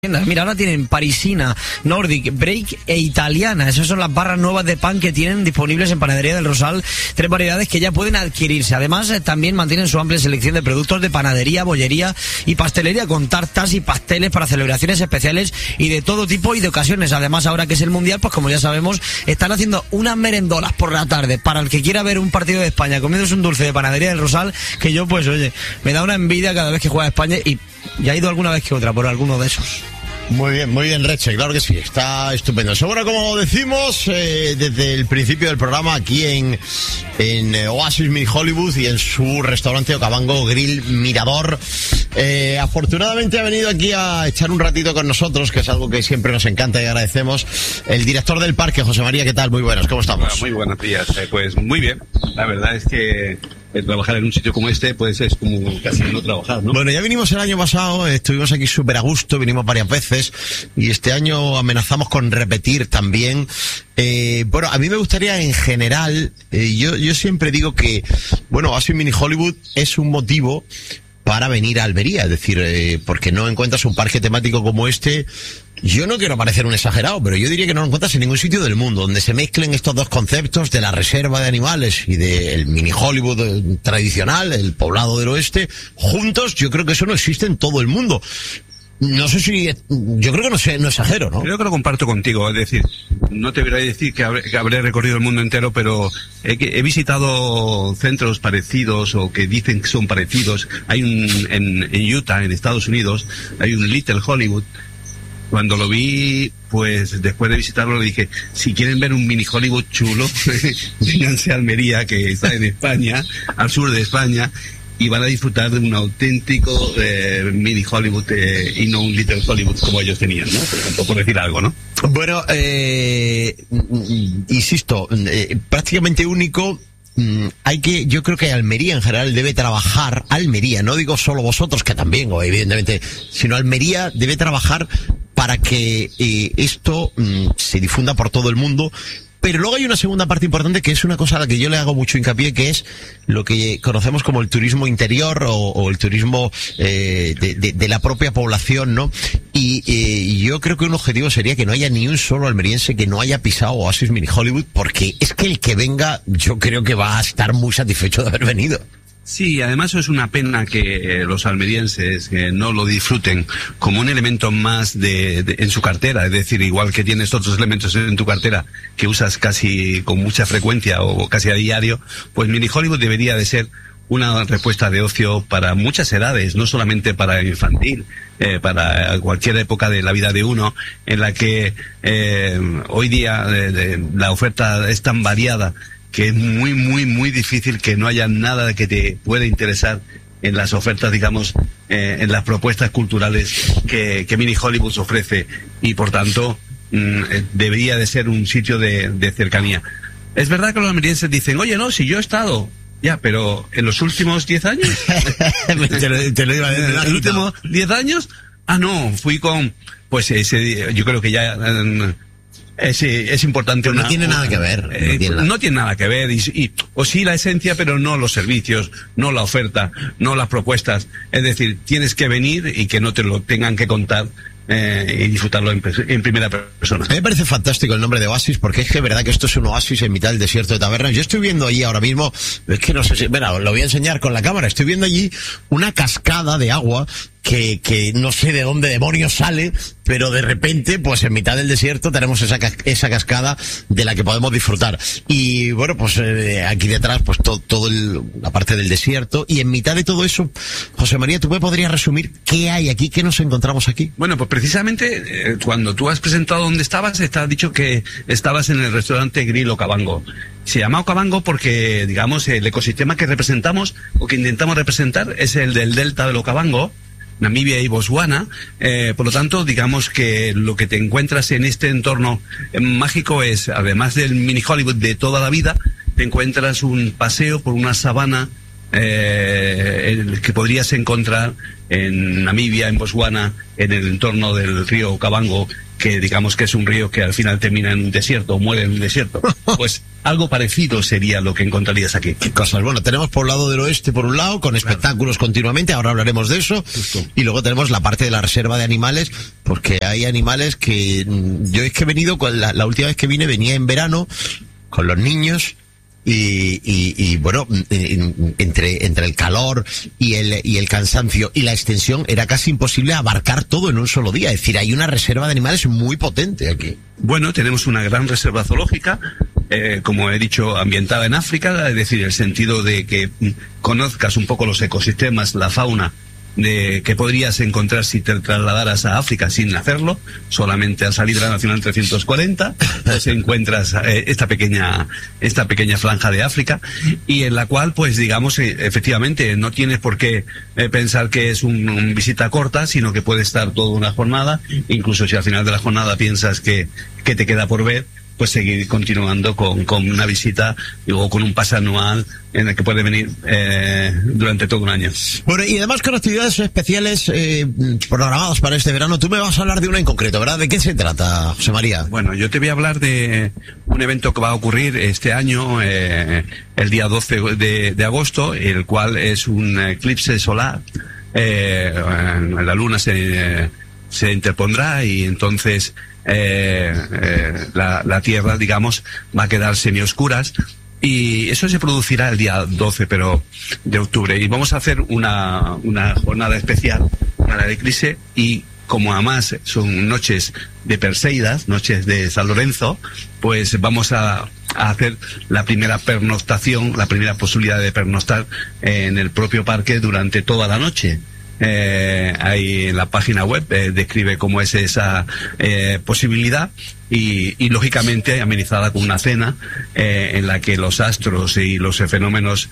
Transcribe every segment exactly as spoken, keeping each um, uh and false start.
Mira, ahora tienen parisina, Nordic, Break e italiana. Esas son las barras nuevas de pan que tienen disponibles en Panadería del Rosal. Tres variedades que ya pueden adquirirse. Además, eh, también mantienen su amplia selección de productos de panadería, bollería y pastelería, con tartas y pasteles para celebraciones especiales y de todo tipo y de ocasiones. Además, ahora que es el Mundial, pues como ya sabemos, están haciendo unas merendolas por la tarde para el que quiera ver un partido de España comiéndose un dulce de Panadería del Rosal, que yo, pues oye, me da una envidia cada vez que juega España, y ya he ido alguna vez que otra por alguno de esos. Muy bien, muy bien, Reche, claro que sí, está estupendo. Seguro, como decimos eh, desde el principio del programa, aquí en, en eh, Oasis Mini Hollywood y en su restaurante Okavango Grill Mirador. Eh, afortunadamente ha venido aquí a echar un ratito con nosotros, que es algo que siempre nos encanta y agradecemos, el director del parque, José María. ¿Qué tal? Muy buenas, ¿cómo estamos? Bueno, muy buenos días, eh, pues muy bien. La verdad es que eh, trabajar en un sitio como este, pues es como casi no trabajar, ¿no? Bueno, ya vinimos el año pasado, eh, estuvimos aquí súper a gusto, vinimos varias veces, y este año amenazamos con repetir también. Eh, bueno, a mí me gustaría en general, eh, yo, yo siempre digo que, bueno, Oasis Mini Hollywood es un motivo para venir a Almería, es decir, eh, porque no encuentras un parque temático como este. Yo no quiero parecer un exagerado, pero yo diría que no lo encuentras en ningún sitio del mundo donde se mezclen estos dos conceptos de la reserva de animales y del mini Hollywood tradicional, el poblado del oeste, juntos. Yo creo que eso no existe en todo el mundo. No sé si, yo creo que no sé, no exagero, ¿no? Creo que lo comparto contigo, es decir, no te voy a decir que habré, que habré recorrido el mundo entero, pero he, he visitado centros parecidos o que dicen que son parecidos. Hay un, en, en Utah, en Estados Unidos, hay un Little Hollywood. Cuando lo vi, pues después de visitarlo le dije, si quieren ver un mini Hollywood chulo, vénganse a Almería, que está en España, al sur de España, y van a disfrutar de un auténtico eh, mini Hollywood eh, y no un Little Hollywood como ellos tenían, ¿no? Por ejemplo, por decir algo, ¿no? Bueno, eh, insisto, eh, prácticamente único. Mm, hay que, yo creo que Almería en general debe trabajar, Almería, no digo solo vosotros, que también, o evidentemente, sino Almería debe trabajar para que eh, esto mm, se difunda por todo el mundo. Pero luego hay una segunda parte importante, que es una cosa a la que yo le hago mucho hincapié, que es lo que conocemos como el turismo interior o, o el turismo eh, de, de, de la propia población, ¿no? Y eh, yo creo que un objetivo sería que no haya ni un solo almeriense que no haya pisado Oasis Mini Hollywood, porque es que el que venga, yo creo que va a estar muy satisfecho de haber venido. Sí, además es una pena que los almerienses que no lo disfruten como un elemento más de, de en su cartera, es decir, igual que tienes otros elementos en tu cartera que usas casi con mucha frecuencia o casi a diario, pues Mini Hollywood debería de ser una respuesta de ocio para muchas edades, no solamente para infantil, eh, para cualquier época de la vida de uno, en la que eh, hoy día eh, de, la oferta es tan variada que es muy, muy, muy difícil que no haya nada que te pueda interesar en las ofertas, digamos, eh, en las propuestas culturales que, que Mini Hollywood ofrece, y por tanto mmm, debería de ser un sitio de, de cercanía. Es verdad que los almerienses dicen, oye, no, si yo he estado, ya, pero en los últimos diez años, te, lo, te lo iba a decir, en los últimos diez años, ah, no, fui con, pues ese, yo creo que ya... Eh, Es, es importante. Pero no una, tiene una, nada que ver. No, eh, tiene, nada. no tiene nada que ver. Y, y, o sí la esencia, pero no los servicios, no la oferta, no las propuestas. Es decir, tienes que venir y que no te lo tengan que contar. Eh, y disfrutarlo en, en primera persona. A mí me parece fantástico el nombre de Oasis, porque es que es verdad que esto es un oasis en mitad del desierto de Tabernas. Yo estoy viendo allí ahora mismo, es que no sé si, bueno, lo voy a enseñar con la cámara, estoy viendo allí una cascada de agua que, que no sé de dónde demonios sale, pero de repente, pues en mitad del desierto tenemos esa, esa cascada de la que podemos disfrutar. Y bueno, pues eh, aquí detrás, pues todo, todo el, la parte del desierto, y en mitad de todo eso, José María, ¿tú me podrías resumir qué hay aquí, qué nos encontramos aquí? Bueno, pues precisamente eh, cuando tú has presentado dónde estabas, te has dicho que estabas en el restaurante Grill Okavango. Se llama Okavango porque, digamos, el ecosistema que representamos o que intentamos representar es el del delta del Okavango, Namibia y Botswana, eh, por lo tanto, digamos que lo que te encuentras en este entorno eh, mágico es, además del Mini Hollywood de toda la vida, te encuentras un paseo por una sabana eh, el que podrías encontrar en Namibia, en Botswana, en el entorno del río Okavango, que digamos que es un río que al final termina en un desierto o muere en un desierto. Pues algo parecido sería lo que encontrarías aquí. Qué cosas. Bueno, tenemos Poblado del Oeste por un lado, con espectáculos claro. continuamente, ahora hablaremos de eso. Justo. Y luego tenemos la parte de la reserva de animales, porque hay animales que... Yo es que he venido, la, la última vez que vine, venía en verano, con los niños... Y, y, y bueno, entre, entre el calor y el, y el cansancio y la extensión era casi imposible abarcar todo en un solo día. Es decir, hay una reserva de animales muy potente aquí. Bueno, tenemos una gran reserva zoológica, eh, como he dicho, ambientada en África, es decir, el sentido de que conozcas un poco los ecosistemas, la fauna, de que podrías encontrar si te trasladaras a África sin hacerlo, solamente al salir de la Nacional trescientos cuarenta, pues encuentras eh, esta pequeña esta pequeña franja de África, y en la cual, pues digamos, eh, efectivamente, no tienes por qué eh, pensar que es un, un visita corta, sino que puede estar toda una jornada, incluso si al final de la jornada piensas que, que te queda por ver, pues seguir continuando con, con una visita o con un pase anual en el que puede venir eh, durante todo un año. Bueno, y además con actividades especiales eh, programadas para este verano. Tú me vas a hablar de una en concreto, ¿verdad? ¿De qué se trata, José María? Bueno, yo te voy a hablar de un evento que va a ocurrir este año, eh, el día doce de, de agosto, el cual es un eclipse solar. Eh, la luna se, eh, se interpondrá y entonces... Eh, eh, la, la Tierra, digamos, va a quedar semioscuras, y eso se producirá el día doce pero de octubre, y vamos a hacer una, una jornada especial para el eclipse, y como además son noches de Perseidas, noches de San Lorenzo, pues vamos a, a hacer la primera pernoctación, la primera posibilidad de pernoctar en el propio parque durante toda la noche. Eh, ahí en la página web eh, describe cómo es esa eh, posibilidad, y, y lógicamente amenizada con una cena eh, en la que los astros y los fenómenos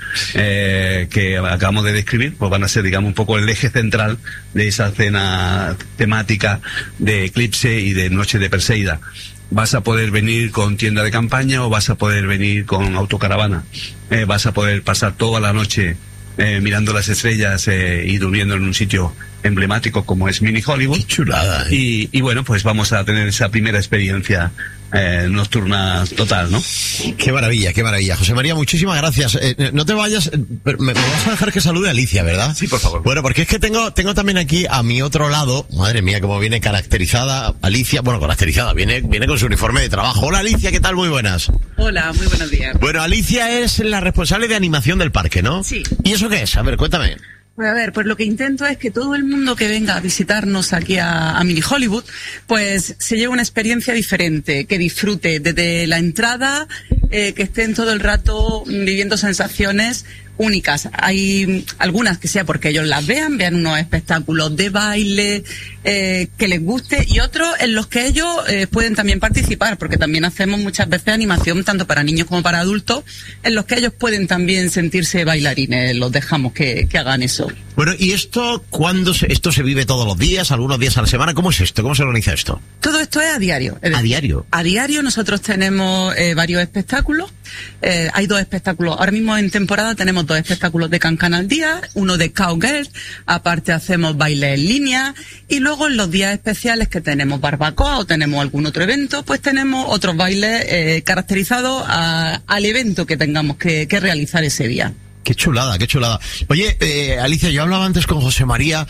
eh, que acabamos de describir pues van a ser, digamos, un poco el eje central de esa cena temática de eclipse y de noche de Perseida. Vas a poder venir con tienda de campaña o vas a poder venir con autocaravana. Eh, vas a poder pasar toda la noche Eh, mirando las estrellas eh, y durmiendo en un sitio emblemático como es Mini Hollywood. Qué chulada, ¿eh? y, y bueno, pues vamos a tener esa primera experiencia eh, nocturna total, ¿no? Qué maravilla, qué maravilla. José María, muchísimas gracias. Eh, no te vayas, me, me vas a dejar que salude a Alicia, ¿verdad? Sí, por favor. Bueno, porque es que tengo tengo también aquí a mi otro lado, madre mía, cómo viene caracterizada Alicia, bueno, caracterizada, viene viene con su uniforme de trabajo. Hola Alicia, ¿qué tal? Muy buenas. Hola, muy buenos días. Bueno, Alicia es la responsable de animación del parque, ¿no? Sí. ¿Y eso qué es? A ver, cuéntame. Pues a ver, pues lo que intento es que todo el mundo que venga a visitarnos aquí a, a Mini Hollywood, pues se lleve una experiencia diferente, que disfrute desde la entrada, eh, que estén todo el rato viviendo sensaciones únicas. Hay algunas que sea porque ellos las vean, vean unos espectáculos de baile eh, que les guste, y otros en los que ellos eh, pueden también participar, porque también hacemos muchas veces animación tanto para niños como para adultos, en los que ellos pueden también sentirse bailarines, los dejamos que, que hagan eso. Bueno, ¿y esto cuándo se, esto se vive todos los días, algunos días a la semana? ¿Cómo es esto? ¿Cómo se organiza esto? Todo esto es a diario. Es decir, ¿A diario? A diario nosotros tenemos eh, varios espectáculos. Eh, hay dos espectáculos. Ahora mismo en temporada tenemos dos espectáculos de cancan al día, uno de cowgirl, aparte hacemos baile en línea, y luego en los días especiales que tenemos barbacoa o tenemos algún otro evento, pues tenemos otros bailes eh, caracterizados a, al evento que tengamos que, que realizar ese día. Qué chulada, qué chulada. Oye, eh, Alicia, yo hablaba antes con José María,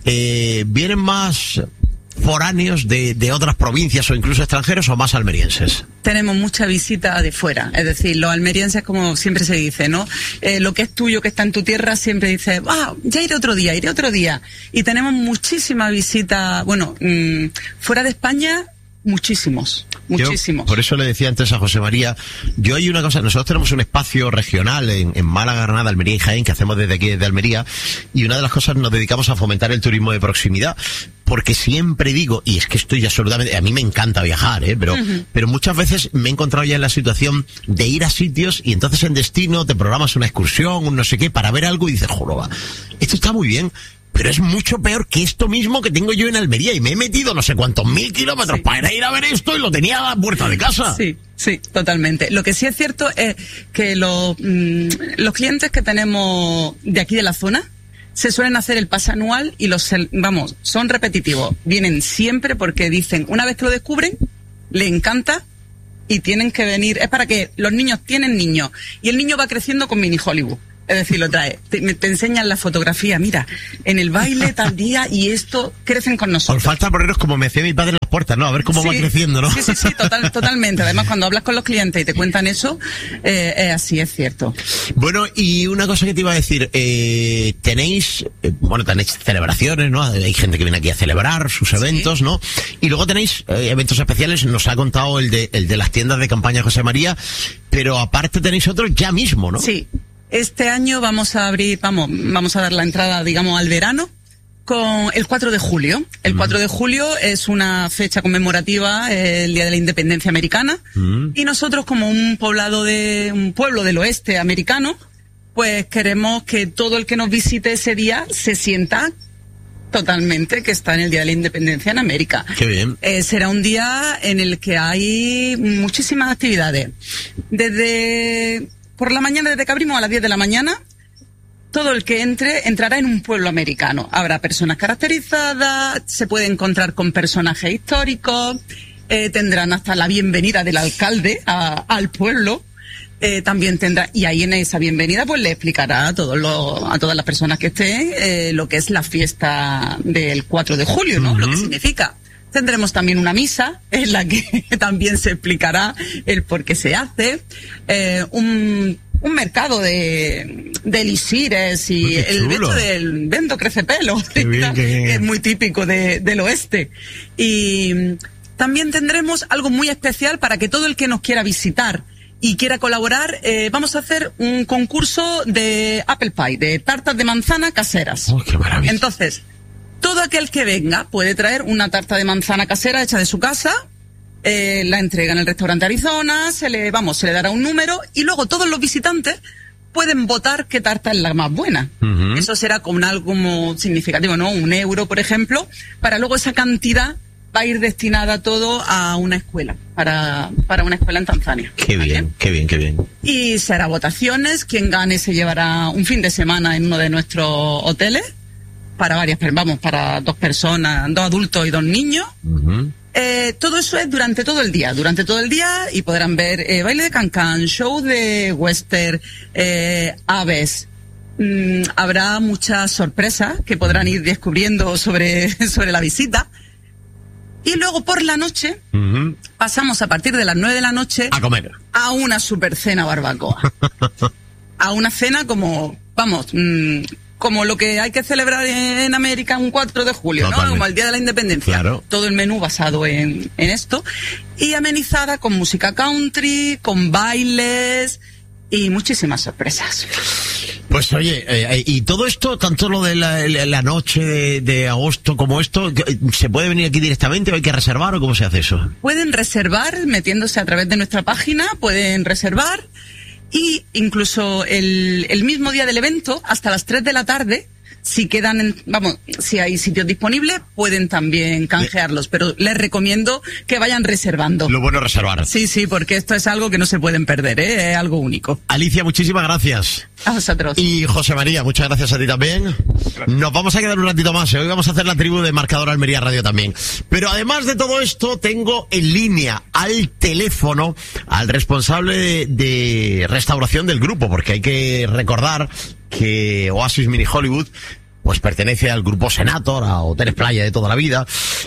eh, ¿vienen más foráneos de, de otras provincias o incluso extranjeros o más almerienses? Tenemos mucha visita de fuera, es decir, los almerienses, como siempre se dice, ¿no? Eh, lo que es tuyo, que está en tu tierra, siempre dices, ah, ya iré otro día, iré otro día. Y tenemos muchísima visita, bueno, mmm, fuera de España, muchísimos, muchísimos. Yo, por eso le decía antes a José María, yo hay una cosa, nosotros tenemos un espacio regional en, en Málaga, Granada, Almería y Jaén, que hacemos desde aquí, desde Almería, y una de las cosas nos dedicamos a fomentar el turismo de proximidad, porque siempre digo, y es que estoy absolutamente, a mí me encanta viajar, ¿eh? pero, uh-huh. pero muchas veces me he encontrado ya en la situación de ir a sitios y entonces en destino te programas una excursión, un no sé qué, para ver algo y dices, joroba, esto está muy bien, pero es mucho peor que esto mismo que tengo yo en Almería, y me he metido no sé cuántos mil kilómetros sí. para ir a ver esto y lo tenía a la puerta de casa. Sí, sí, totalmente. Lo que sí es cierto es que los, mmm, los clientes que tenemos de aquí de la zona se suelen hacer el pase anual y los, vamos, son repetitivos. Vienen siempre porque dicen, una vez que lo descubren, le encanta y tienen que venir. Es para que los niños tienen niños y el niño va creciendo con Mini Hollywood. Es decir, lo trae, te, te enseñan la fotografía, mira, en el baile tal día y esto, crecen con nosotros. Os falta poneros como me hacía mi padre en las puertas, ¿no? A ver cómo sí, va creciendo, ¿no? Sí, sí, sí, total, totalmente. Además, cuando hablas con los clientes y te cuentan eso, eh, eh, así es cierto. Bueno, y una cosa que te iba a decir, eh, tenéis, eh, bueno, tenéis celebraciones, ¿no? Hay gente que viene aquí a celebrar sus eventos, sí. ¿no? Y luego tenéis eh, eventos especiales, nos ha contado el de, el de las tiendas de campaña José María, pero aparte tenéis otros ya mismo, ¿no? Sí. Este año vamos a abrir, vamos, vamos a dar la entrada, digamos, al verano con el cuatro de julio. El mm. cuatro de julio es una fecha conmemorativa, eh, el Día de la Independencia Americana, mm. y nosotros como un poblado de, un pueblo del oeste americano, pues queremos que todo el que nos visite ese día se sienta totalmente que está en el Día de la Independencia en América. Qué bien. Eh, será un día en el que hay muchísimas actividades. Desde por la mañana, desde que abrimos a las diez de la mañana, todo el que entre entrará en un pueblo americano. Habrá personas caracterizadas, se puede encontrar con personajes históricos, eh, tendrán hasta la bienvenida del alcalde a, al pueblo. Eh, también tendrá, y ahí en esa bienvenida pues le explicará a todos los, a todas las personas que estén eh, lo que es la fiesta del cuatro de julio, ¿no? Uh-huh. Lo que significa. Tendremos también una misa en la que también se explicará el por qué se hace, eh, un, un mercado de, de elixires y el hecho del vendo crece pelo, bien, que es muy típico de, del oeste. Y también tendremos algo muy especial para que todo el que nos quiera visitar y quiera colaborar, eh, vamos a hacer un concurso de apple pie, de tartas de manzana caseras. Oh, qué maravilla. Entonces, todo aquel que venga puede traer una tarta de manzana casera hecha de su casa, eh, la entrega en el restaurante Arizona, se le, vamos, se le dará un número y luego todos los visitantes pueden votar qué tarta es la más buena. Uh-huh. Eso será con algo como significativo, ¿no? Un euro, por ejemplo, para luego esa cantidad va a ir destinada todo a una escuela, para, para una escuela en Tanzania. Qué bien, ¿vale? qué bien, qué bien. Y será votaciones, quien gane se llevará un fin de semana en uno de nuestros hoteles, para varias, vamos, para dos personas, dos adultos y dos niños. Uh-huh. Eh, todo eso es durante todo el día, durante todo el día, y podrán ver eh, baile de cancán, show de western, eh, aves. Mm, habrá muchas sorpresas que podrán ir descubriendo sobre, sobre la visita. Y luego por la noche, uh-huh. pasamos a partir de las nueve de la noche a comer, a una super cena barbacoa. A una cena como, vamos, mmm, como lo que hay que celebrar en América un cuatro de julio, totalmente, ¿no? Como el Día de la Independencia. Claro. Todo el menú basado en, en esto. Y amenizada con música country, con bailes y muchísimas sorpresas. Pues oye, eh, y todo esto, tanto lo de la, la noche de, de agosto como esto, ¿se puede venir aquí directamente o hay que reservar o cómo se hace eso? Pueden reservar metiéndose a través de nuestra página, pueden reservar. Y incluso el, el mismo día del evento, hasta las tres de la tarde, si quedan, en, vamos, si hay sitios disponibles, pueden también canjearlos, pero les recomiendo que vayan reservando. Lo bueno es reservar. Sí, sí, porque esto es algo que no se pueden perder, ¿eh? Es algo único. Alicia, muchísimas gracias. A vosotros. Y José María, muchas gracias a ti también. Gracias. Nos vamos a quedar un ratito más, ¿eh? Hoy vamos a hacer la tribu de Marcador Almería Radio también. Pero además de todo esto, tengo en línea al teléfono al responsable de, de restauración del grupo, porque hay que recordar que Oasis Mini Hollywood pues pertenece al grupo Senator, a Hoteles Playa de toda la vida,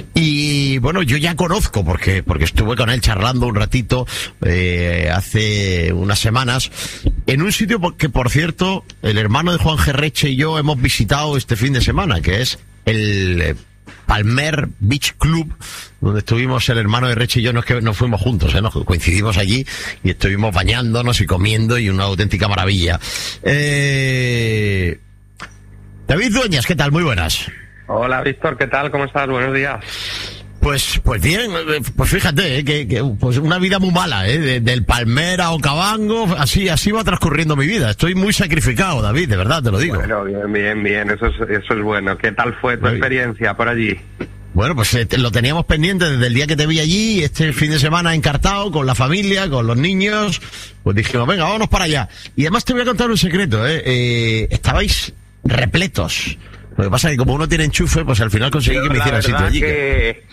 y bueno, yo ya conozco porque porque estuve con él charlando un ratito eh, hace unas semanas en un sitio que, por cierto, el hermano de Juan Gerreche y yo hemos visitado este fin de semana, que es el eh, Palmer Beach Club, donde estuvimos el hermano de Reche y yo, no es que nos fuimos juntos, ¿eh? Nos coincidimos allí y estuvimos bañándonos y comiendo, y una auténtica maravilla. Eh... David Dueñas, ¿qué tal? Muy buenas. Hola, Víctor, ¿qué tal? ¿Cómo estás? Buenos días. Pues, pues bien, pues fíjate, eh, que, que pues una vida muy mala, eh, de, del Palmer a Okavango, así, así va transcurriendo mi vida. Estoy muy sacrificado, David, de verdad te lo digo. Bueno, bien, bien, bien, eso es, eso es bueno. ¿Qué tal fue tu Muy experiencia por allí? Bueno, pues eh, te- lo teníamos pendiente desde el día que te vi allí, este fin de semana encartado, con la familia, con los niños, pues dijimos, venga, vámonos para allá. Y además te voy a contar un secreto, eh, eh estabais repletos. Lo que pasa es que como uno tiene enchufe, pues al final conseguí que me La hiciera sitio verdad allí. que,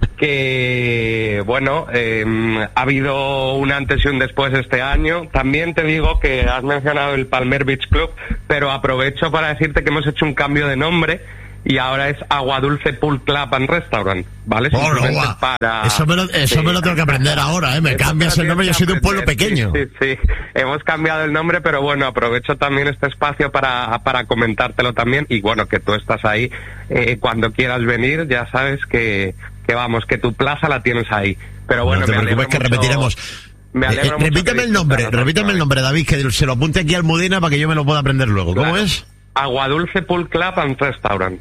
que bueno, eh, ha habido un antes y un después este año. También te digo que has mencionado el Palmer Beach Club, pero aprovecho para decirte que hemos hecho un cambio de nombre y ahora es Agua Dulce Pool Club and Restaurant, ¿vale? Oh, no, Simplemente guau. para... Eso me lo, eso Sí. me lo tengo que aprender ahora, ¿eh? Me Eso cambias te el lo nombre, yo tienes soy de que un pueblo aprender. pequeño. Sí, sí, sí. Hemos cambiado el nombre, pero bueno, aprovecho también este espacio para, para comentártelo también. Y bueno, que tú estás ahí, eh, cuando quieras venir, ya sabes que, que vamos, que tu plaza la tienes ahí. Pero bueno, No te me preocupes alegro que mucho- repetiremos. me Eh, alegro eh, mucho repíteme que el nombre, disfrutaras repíteme el otra nombre, David, que se lo apunte aquí al Almudena para que yo me lo pueda aprender luego. ¿Cómo Claro. es? vez. Agua Dulce Pool Club and Restaurant.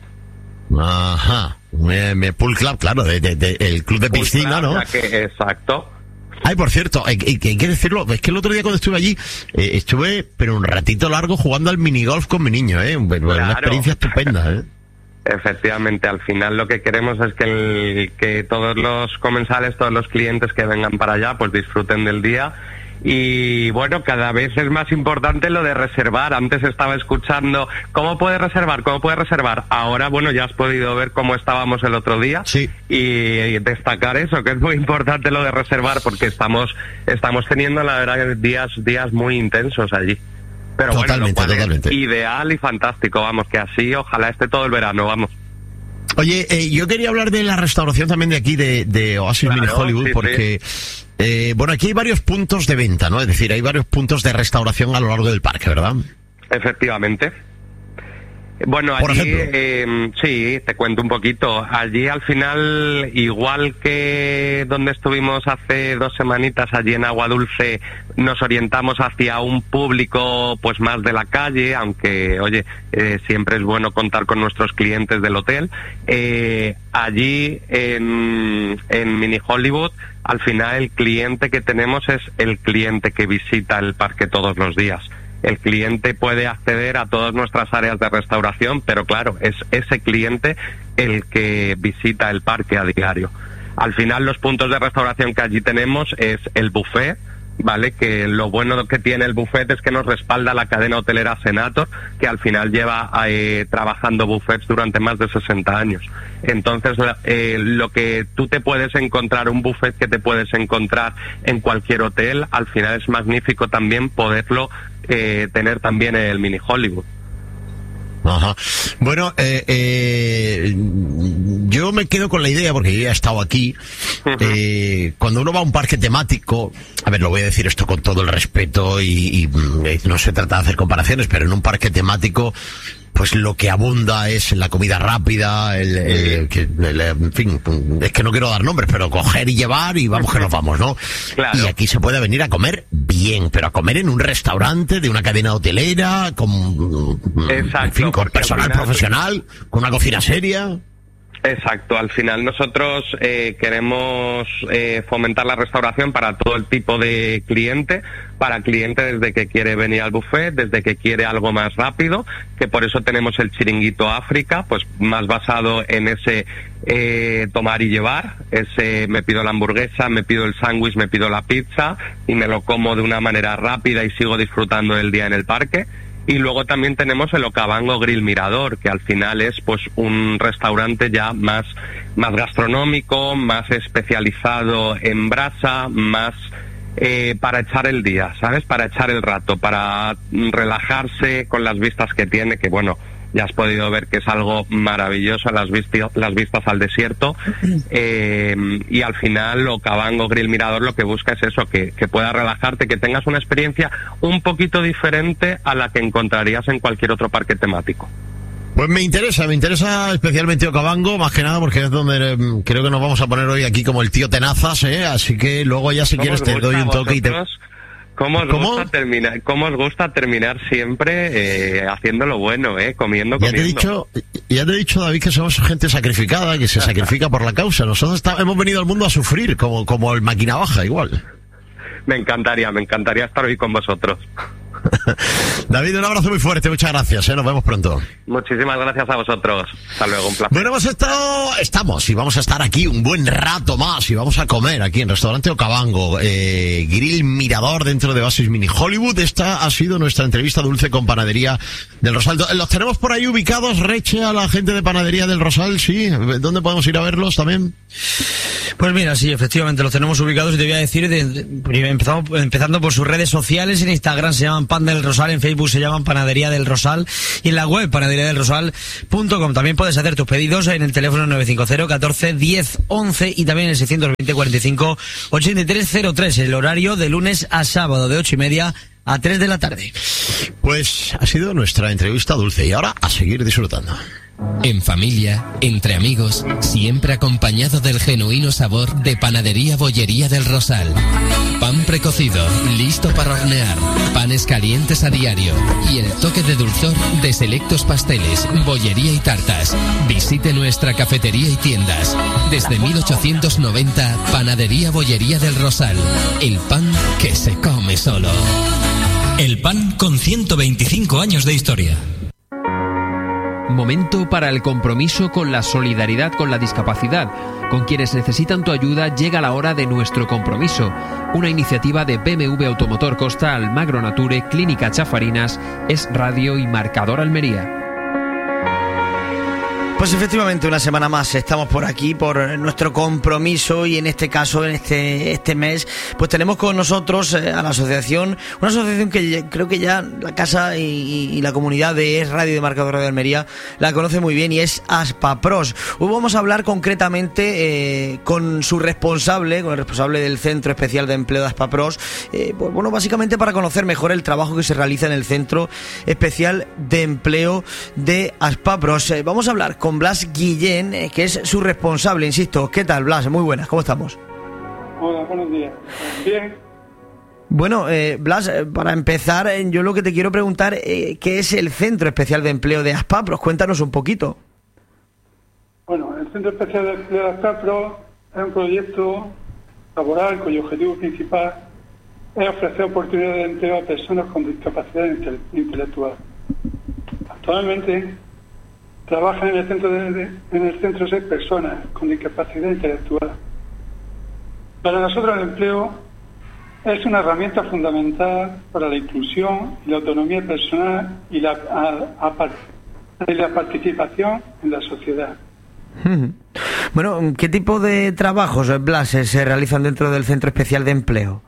Ajá. Me, me- Pool Club, claro, de, de- de- el club de Pool piscina, Club, ¿no? ya que, exacto. Ay, por cierto, hay, hay- hay que decirlo, es que el otro día cuando estuve allí, eh, estuve, pero un ratito largo jugando al minigolf con mi niño, ¿eh? Bueno, Claro. Una experiencia estupenda, ¿eh? Efectivamente, al final lo que queremos es que, el- que todos los comensales, todos los clientes que vengan para allá, pues disfruten del día. Y bueno, cada vez es más importante lo de reservar. Antes estaba escuchando, ¿cómo puedes reservar? ¿Cómo puedes reservar? Ahora, bueno, ya has podido ver cómo estábamos el otro día. Sí. Y, y destacar eso, que es muy importante lo de reservar, porque estamos, estamos teniendo, la verdad, días, días muy intensos allí. Pero Totalmente, bueno, lo cual totalmente. es ideal y fantástico, vamos, que así ojalá esté todo el verano, vamos. Oye, eh, yo quería hablar de la restauración también de aquí, de, de Oasis Claro, Mini Hollywood, sí, porque, eh, bueno, aquí hay varios puntos de venta, ¿no? Es decir, hay varios puntos de restauración a lo largo del parque, ¿verdad? Efectivamente. Bueno, Por allí, ejemplo. eh, sí, te cuento un poquito. Allí al final, igual que donde estuvimos hace dos semanitas, allí en Agua Dulce, nos orientamos hacia un público pues más de la calle, aunque, oye, eh, siempre es bueno contar con nuestros clientes del hotel. Eh, allí en, en Mini Hollywood, al final el cliente que tenemos es el cliente que visita el parque todos los días. El cliente puede acceder a todas nuestras áreas de restauración, pero claro, es ese cliente el que visita el parque a diario. Al final, los puntos de restauración que allí tenemos es el buffet, ¿vale? Que lo bueno que tiene el buffet es que nos respalda la cadena hotelera Senator, que al final lleva eh, trabajando buffets durante más de sesenta años. Entonces, eh, lo que tú te puedes encontrar, un buffet que te puedes encontrar en cualquier hotel, al final es magnífico también poderlo eh, tener también en el Mini Hollywood. Ajá. Bueno, eh, eh, yo me quedo con la idea, porque yo ya he estado aquí, eh, cuando uno va a un parque temático, a ver, lo voy a decir esto con todo el respeto y, y, y no se trata de hacer comparaciones, pero en un parque temático, pues lo que abunda es la comida rápida, el, el- que- el- en fin, es que no quiero dar nombres, pero coger y llevar y vamos que nos vamos, ¿no? Claro. Y aquí se puede venir a comer bien, pero a comer en un restaurante de una cadena hotelera, con, Exacto, en fin, con porque al personal final- profesional, con una cocina seria. Exacto, al final nosotros eh, queremos eh, fomentar la restauración para todo el tipo de cliente, para cliente desde que quiere venir al buffet, desde que quiere algo más rápido, que por eso tenemos el Chiringuito África, pues más basado en ese eh, tomar y llevar, ese me pido la hamburguesa, me pido el sándwich, me pido la pizza y me lo como de una manera rápida y sigo disfrutando del día en el parque. Y luego también tenemos el Okavango Grill Mirador, que al final es pues un restaurante ya más, más gastronómico, más especializado en brasa, más eh, para echar el día, ¿sabes? Para echar el rato, para relajarse con las vistas que tiene, que bueno, ya has podido ver que es algo maravilloso, las, visti- las vistas al desierto. Eh, y al final, Okavango Grill Mirador lo que busca es eso, que, que puedas relajarte, que tengas una experiencia un poquito diferente a la que encontrarías en cualquier otro parque temático. Pues me interesa, me interesa especialmente Okavango, más que nada porque es donde eh, creo que nos vamos a poner hoy aquí como el tío Tenazas, ¿eh? Así que luego ya si ¿Cómo quieres os te gusta doy a un toque y te... vosotros? ¿Cómo os, ¿Cómo? Gusta terminar, ¿Cómo os gusta terminar siempre eh, haciendo lo bueno, eh? Comiendo, Ya comiendo. te, he dicho, ya te he dicho, David, que somos gente sacrificada, que se sacrifica por la causa. Nosotros está- hemos venido al mundo a sufrir, como, como el máquina baja, igual. Me encantaría, me encantaría estar hoy con vosotros. David, un abrazo muy fuerte, muchas gracias, ¿eh? Nos vemos pronto. Muchísimas gracias a vosotros. Hasta luego, un placer. Bueno, hemos estado, estamos y vamos a estar aquí un buen rato más y vamos a comer aquí en Restaurante Okavango, eh, Grill Mirador dentro de Oasis Mini Hollywood. Esta ha sido nuestra entrevista dulce con Panadería del Rosal. ¿Los tenemos por ahí ubicados, Reche, a la gente de Panadería del Rosal? Sí, ¿dónde podemos ir a verlos también? Pues mira, sí, efectivamente, los tenemos ubicados y te voy a decir, de, de, empezamos, empezando por sus redes sociales. En Instagram se llaman Pan del Rosal, en Facebook se llaman Panadería del Rosal y en la web panadería del rosal punto com. También puedes hacer tus pedidos en el teléfono nueve cinco cero, catorce, diez, once y también en el seiscientos veinte, cuarenta y cinco, ochenta y tres cero tres, el horario de lunes a sábado de ocho y media a tres de la tarde. Pues ha sido nuestra entrevista dulce y ahora a seguir disfrutando. En familia, entre amigos, siempre acompañado del genuino sabor de Panadería Bollería del Rosal. Pan precocido, listo para hornear, panes calientes a diario y el toque de dulzor de selectos pasteles, bollería y tartas. Visite nuestra cafetería y tiendas. Desde mil ochocientos noventa, Panadería Bollería del Rosal. El pan que se come solo. El pan con ciento veinticinco años de historia. Momento para el compromiso con la solidaridad con la discapacidad. Con quienes necesitan tu ayuda llega la hora de nuestro compromiso. Una iniciativa de B M W Automotor Costa, Almagro Nature, Clínica Chafarinas, Es Radio y Marcador Almería. Pues efectivamente, una semana más estamos por aquí por nuestro compromiso y en este caso, en este este mes, pues tenemos con nosotros eh, a la asociación, una asociación que ya, creo que ya la casa y, y la comunidad de Es Radio de Marcador de Almería la conoce muy bien y es Aspapros. Hoy vamos a hablar concretamente eh, con su responsable, con el responsable del Centro Especial de Empleo de Aspapros, eh, pues bueno, básicamente para conocer mejor el trabajo que se realiza en el Centro Especial de Empleo de Aspapros. Eh, vamos a hablar con con Blas Guillén, eh, que es su responsable, insisto. ¿Qué tal, Blas? Muy buenas, ¿cómo estamos? Hola, buenos días. Bien. Bueno, eh, Blas, eh, para empezar, eh, yo lo que te quiero preguntar, eh, ¿qué es el Centro Especial de Empleo de Aspapros? Cuéntanos un poquito. Bueno, el Centro Especial de Empleo de Aspapros es un proyecto laboral cuyo objetivo principal es ofrecer oportunidades de empleo a personas con discapacidad inte- intelectual. Actualmente trabajan en el centro de, de, en el centro seis personas con discapacidad intelectual. Para nosotros el empleo es una herramienta fundamental para la inclusión y la autonomía personal y la, a, a, y la participación en la sociedad. Bueno, ¿qué tipo de trabajos, Blas, se realizan dentro del Centro Especial de Empleo?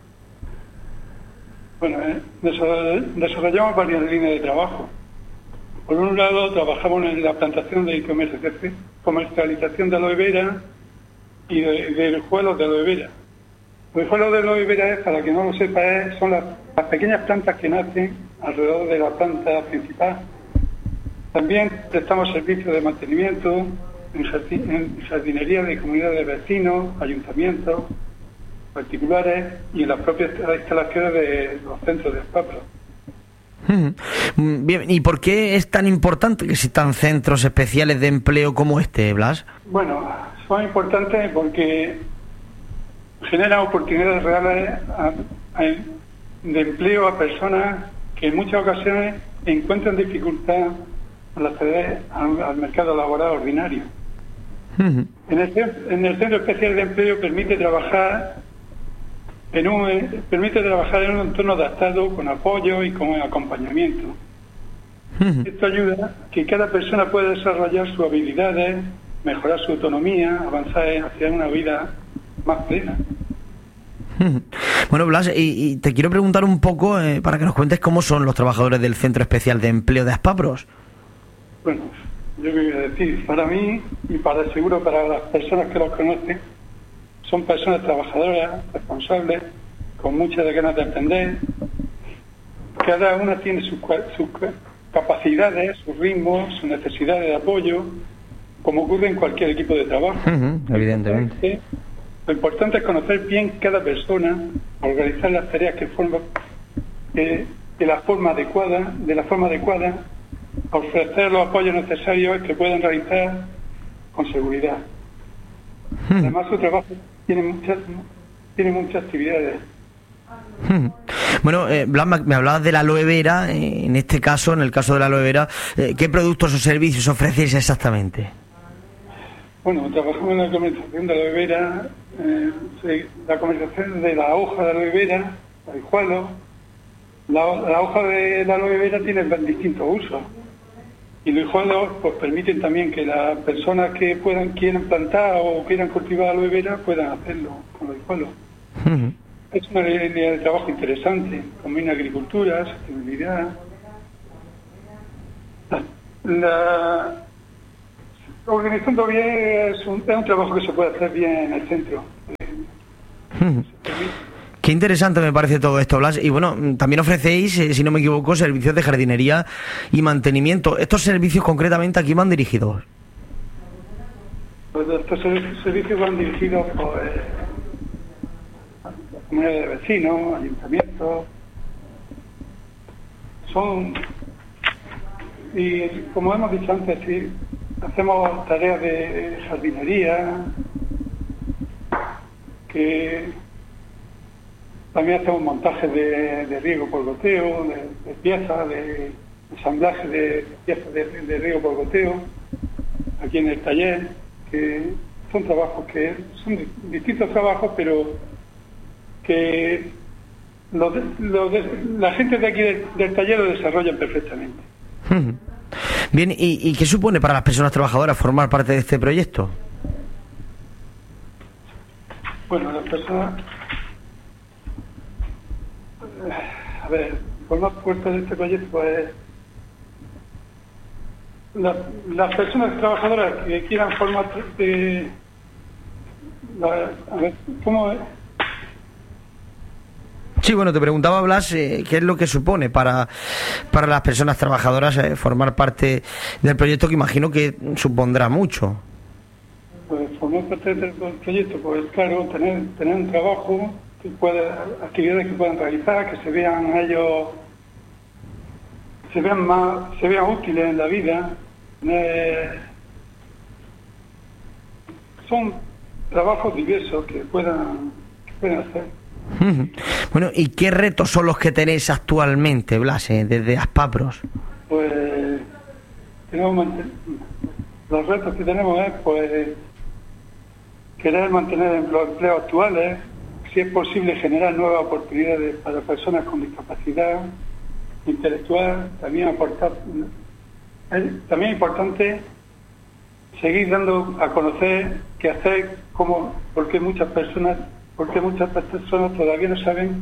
Bueno, eh, desarrollamos varias líneas de trabajo. Por un lado, trabajamos en la plantación de comercialización de aloe vera y de, de hijuelos de aloe vera. Los hijuelos de aloe vera, es, para quien no lo sepa, es, son las, las pequeñas plantas que nacen alrededor de la planta principal. También prestamos servicios de mantenimiento en, jardin, en jardinería de comunidades de vecinos, ayuntamientos, particulares y en las propias instalaciones de los centros de Aspapros. Bien, ¿y por qué es tan importante que existan centros especiales de empleo como este, Blas? Bueno, son importantes porque generan oportunidades reales a, a, de empleo a personas que en muchas ocasiones encuentran dificultad al acceder al, al mercado laboral ordinario. Uh-huh. En el, en el Centro Especial de Empleo permite trabajar En un, eh, permite trabajar en un entorno adaptado, con apoyo y con acompañamiento. Uh-huh. Esto ayuda a que cada persona pueda desarrollar sus habilidades, mejorar su autonomía, avanzar hacia una vida más plena. Uh-huh. Bueno, Blas, y, y te quiero preguntar un poco eh, para que nos cuentes cómo son los trabajadores del Centro Especial de Empleo de Aspapros. Bueno, yo voy a decir, para mí y para seguro para las personas que los conocen, son personas trabajadoras, responsables, con muchas ganas de aprender. Cada una tiene sus, sus capacidades, sus ritmos, sus necesidades de apoyo, como ocurre en cualquier equipo de trabajo. Uh-huh, evidentemente. Lo importante es conocer bien cada persona, organizar las tareas que forman eh, de la forma adecuada, de la forma adecuada, ofrecer los apoyos necesarios que puedan realizar con seguridad. Además, su trabajo tiene muchas, tiene muchas actividades. Bueno, eh, Blas, me hablabas de la aloe vera. Eh, en este caso, en el caso de la aloe vera, eh, ¿qué productos o servicios ofrecéis exactamente? Bueno, trabajamos en la comercialización de aloe vera, eh, la comercialización de la hoja de aloe vera, el jualo. La, la hoja de la aloe vera tiene distintos usos. Y los hijuelos pues permiten también que las personas que puedan quieran plantar o quieran cultivar aloe vera puedan hacerlo con los hijuelos. Uh-huh. Es una línea de trabajo interesante, combina agricultura, sostenibilidad. La, la organizando bien es un, es un trabajo que se puede hacer bien en el centro. Uh-huh. Qué interesante me parece todo esto, Blas. Y bueno, también ofrecéis, eh, si no me equivoco, servicios de jardinería y mantenimiento. ¿Estos servicios concretamente a quién van dirigidos? Pues estos servicios van dirigidos por eh, a comunidades de vecinos, ayuntamientos. Son, y como hemos dicho antes, sí, hacemos tareas de jardinería, que también hacemos montajes de, de riego por goteo, de, de piezas, de ensamblaje de piezas de, de riego por goteo, aquí en el taller, que son trabajos que son distintos trabajos, pero que los de, los de, la gente de aquí del, del taller lo desarrollan perfectamente. Bien, ¿y, ¿y qué supone para las personas trabajadoras formar parte de este proyecto? Bueno, las personas... A ver, formar parte de este proyecto, pues... La, las personas trabajadoras que quieran formar parte... La, a ver, ¿cómo es? Sí, bueno, te preguntaba, Blas, eh, qué es lo que supone para, para las personas trabajadoras eh, formar parte del proyecto, que imagino que supondrá mucho. Pues formar parte del proyecto, pues claro, tener tener un trabajo, que pueda, actividades que puedan realizar, que se vean a ellos, se vean más, se vean útiles en la vida. Eh, son trabajos diversos que puedan, que puedan hacer. Bueno, ¿y qué retos son los que tenéis actualmente, Blas, eh, desde Aspapros? Pues tenemos los retos que tenemos es pues querer mantener los empleos actuales, si es posible generar nuevas oportunidades para personas con discapacidad intelectual, también aportar, es también importante seguir dando a conocer qué hacer, cómo, porque muchas personas porque muchas personas todavía no saben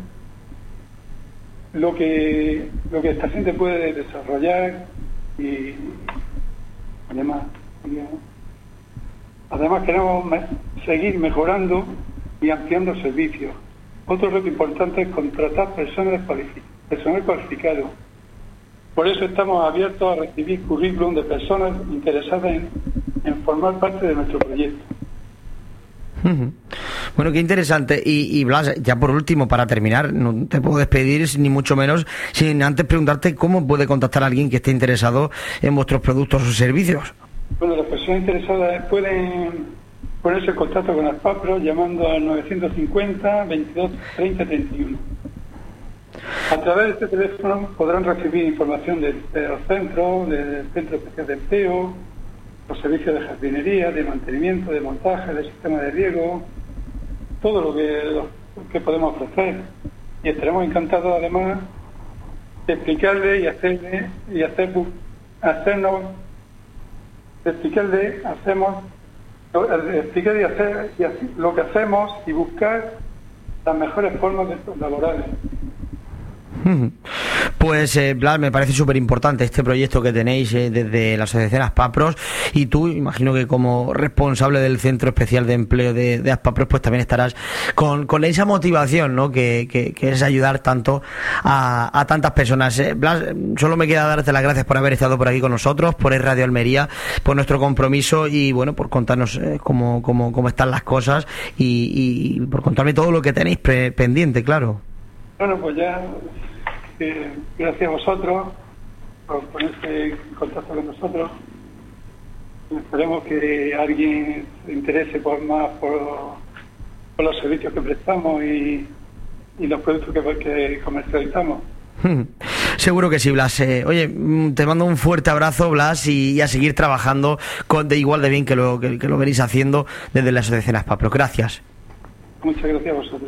lo que lo que esta gente puede desarrollar y además además queremos me, seguir mejorando y ampliando servicios. Otro reto importante es contratar personas cualific- personal cualificado. Por eso estamos abiertos a recibir currículum de personas interesadas en, en formar parte de nuestro proyecto. Bueno, qué interesante. Y, y Blas, ya por último, para terminar, no te puedo despedir ni mucho menos sin antes preguntarte cómo puede contactar a alguien que esté interesado en vuestros productos o servicios. Bueno, las personas interesadas pueden ponerse en contacto con Aspapros llamando al novecientos cincuenta, veintidós, treinta, treinta y uno. A través de este teléfono podrán recibir información de, de los centros, del Centro Especial de Empleo, los servicios de jardinería, de mantenimiento, de montaje, de sistema de riego, todo lo que, lo que podemos ofrecer. Y estaremos encantados además de explicarle y hacerle y hacer hacernos de explicarle hacemos de explicar y hacer y así, lo que hacemos y buscar las mejores formas de, laborales. Pues Pues eh, Blas, me parece súper importante este proyecto que tenéis eh, desde la asociación Aspapros, y tú, imagino que como responsable del Centro Especial de Empleo de, de Aspapros, pues también estarás con, con esa motivación, ¿no? que, que, que es ayudar tanto a, a tantas personas. Eh, Blas, solo me queda darte las gracias por haber estado por aquí con nosotros, por Radio Almería, por nuestro compromiso y bueno, por contarnos eh, cómo, cómo, cómo están las cosas y, y por contarme todo lo que tenéis pre- pendiente, claro. Bueno, pues ya, eh, gracias a vosotros por ponerse en contacto con nosotros. Esperemos que alguien se interese por más por, por los servicios que prestamos y, y los productos que, que comercializamos. Seguro que sí, Blas. Eh, oye, te mando un fuerte abrazo, Blas, y, y a seguir trabajando con, de igual de bien que lo, que, que lo venís haciendo desde la asociación Aspapros. Gracias. Muchas gracias a vosotros.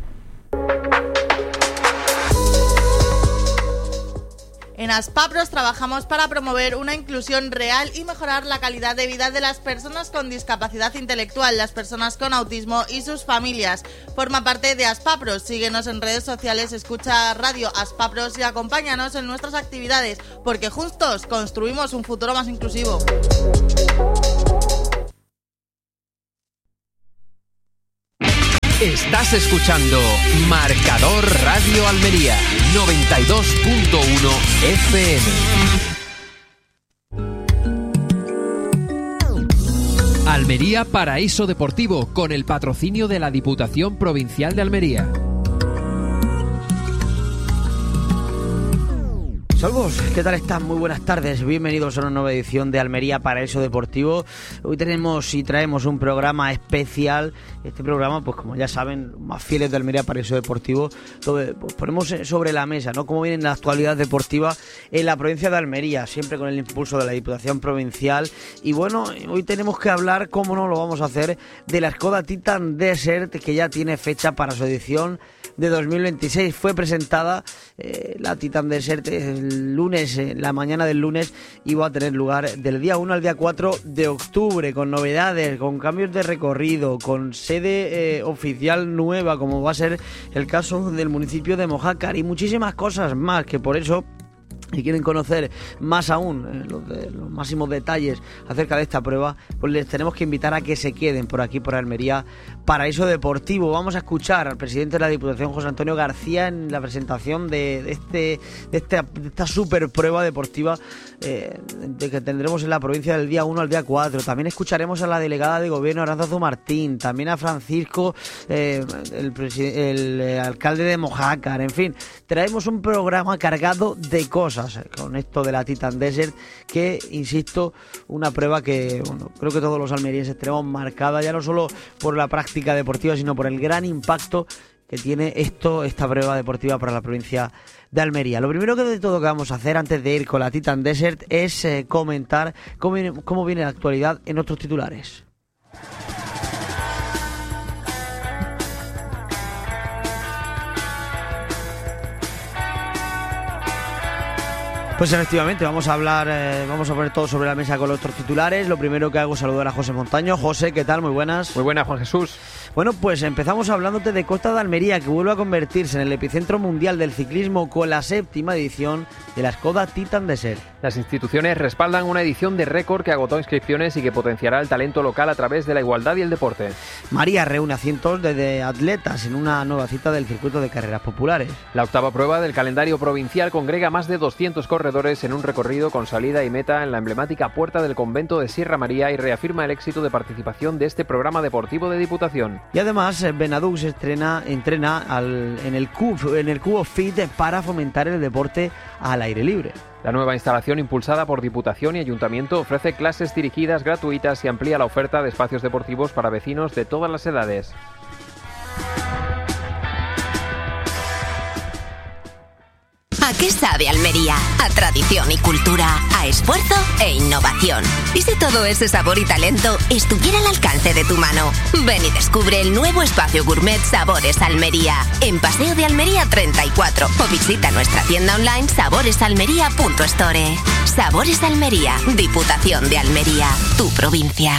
En Aspapros trabajamos para promover una inclusión real y mejorar la calidad de vida de las personas con discapacidad intelectual, las personas con autismo y sus familias. Forma parte de Aspapros, síguenos en redes sociales, escucha Radio Aspapros y acompáñanos en nuestras actividades, porque juntos construimos un futuro más inclusivo. Estás escuchando Marcador Radio Almería noventa y dos punto uno F M. Almería Paraíso Deportivo, con el patrocinio de la Diputación Provincial de Almería. Salvos, ¿qué tal están? Muy buenas tardes, bienvenidos a una nueva edición de Almería Paraíso Deportivo. Hoy tenemos y traemos un programa especial. Este programa, pues como ya saben, más fieles de Almería Paraíso Deportivo, donde pues, ponemos sobre la mesa, ¿no?, cómo viene la actualidad deportiva en la provincia de Almería, siempre con el impulso de la Diputación Provincial. Y bueno, hoy tenemos que hablar, cómo no lo vamos a hacer, de la Skoda Titan Desert, que ya tiene fecha para su edición de dos mil veintiséis. Fue presentada eh, la Titan Desert el lunes, eh, la mañana del lunes, y va a tener lugar del día uno al día cuatro de octubre, con novedades, con cambios de recorrido, con sede eh, oficial nueva, como va a ser el caso del municipio de Mojácar, y muchísimas cosas más, que por eso, si quieren conocer más aún eh, los, de, los máximos detalles acerca de esta prueba, pues les tenemos que invitar a que se queden por aquí, por Almería Paraíso Deportivo. Vamos a escuchar al presidente de la Diputación, José Antonio García, en la presentación de, de, este, de, esta, de esta super prueba deportiva eh, de que tendremos en la provincia del día uno al día cuatro. También escucharemos a la delegada de gobierno, Aránzazu Martín, también a Francisco, eh, el, el, el alcalde de Mojácar. En fin, traemos un programa cargado de cosas con esto de la Titan Desert, que, insisto, una prueba que, bueno, creo que todos los almerienses tenemos marcada, ya no solo por la práctica deportiva, sino por el gran impacto que tiene esto, esta prueba deportiva para la provincia de Almería. Lo primero que de todo que vamos a hacer antes de ir con la Titan Desert es eh, comentar cómo viene, cómo viene la actualidad en otros titulares. Pues efectivamente, vamos a hablar, eh, vamos a poner todo sobre la mesa con los otros titulares. Lo primero que hago es saludar a José Montaño. José, ¿qué tal? Muy buenas. Muy buenas, Juan Jesús. Bueno, pues empezamos hablándote de Costa de Almería, que vuelve a convertirse en el epicentro mundial del ciclismo con la séptima edición de la Skoda Titan Desert. Las instituciones respaldan una edición de récord que agotó inscripciones y que potenciará el talento local a través de la igualdad y el deporte. María reúne a cientos de atletas en una nueva cita del circuito de carreras populares. La octava prueba del calendario provincial congrega más de doscientos corredores en un recorrido con salida y meta en la emblemática puerta del convento de Sierra María y reafirma el éxito de participación de este programa deportivo de Diputación. Y además, Benadux estrena, entrena al, en el C U B, en el Cubo Fit, para fomentar el deporte al aire libre. La nueva instalación, impulsada por Diputación y Ayuntamiento, ofrece clases dirigidas gratuitas y amplía la oferta de espacios deportivos para vecinos de todas las edades. ¿A qué sabe Almería? A tradición y cultura, a esfuerzo e innovación. ¿Y si todo ese sabor y talento estuviera al alcance de tu mano? Ven y descubre el nuevo espacio gourmet Sabores Almería, en Paseo de Almería treinta y cuatro, o visita nuestra tienda online saboresalmería punto store. Sabores Almería, Diputación de Almería, tu provincia.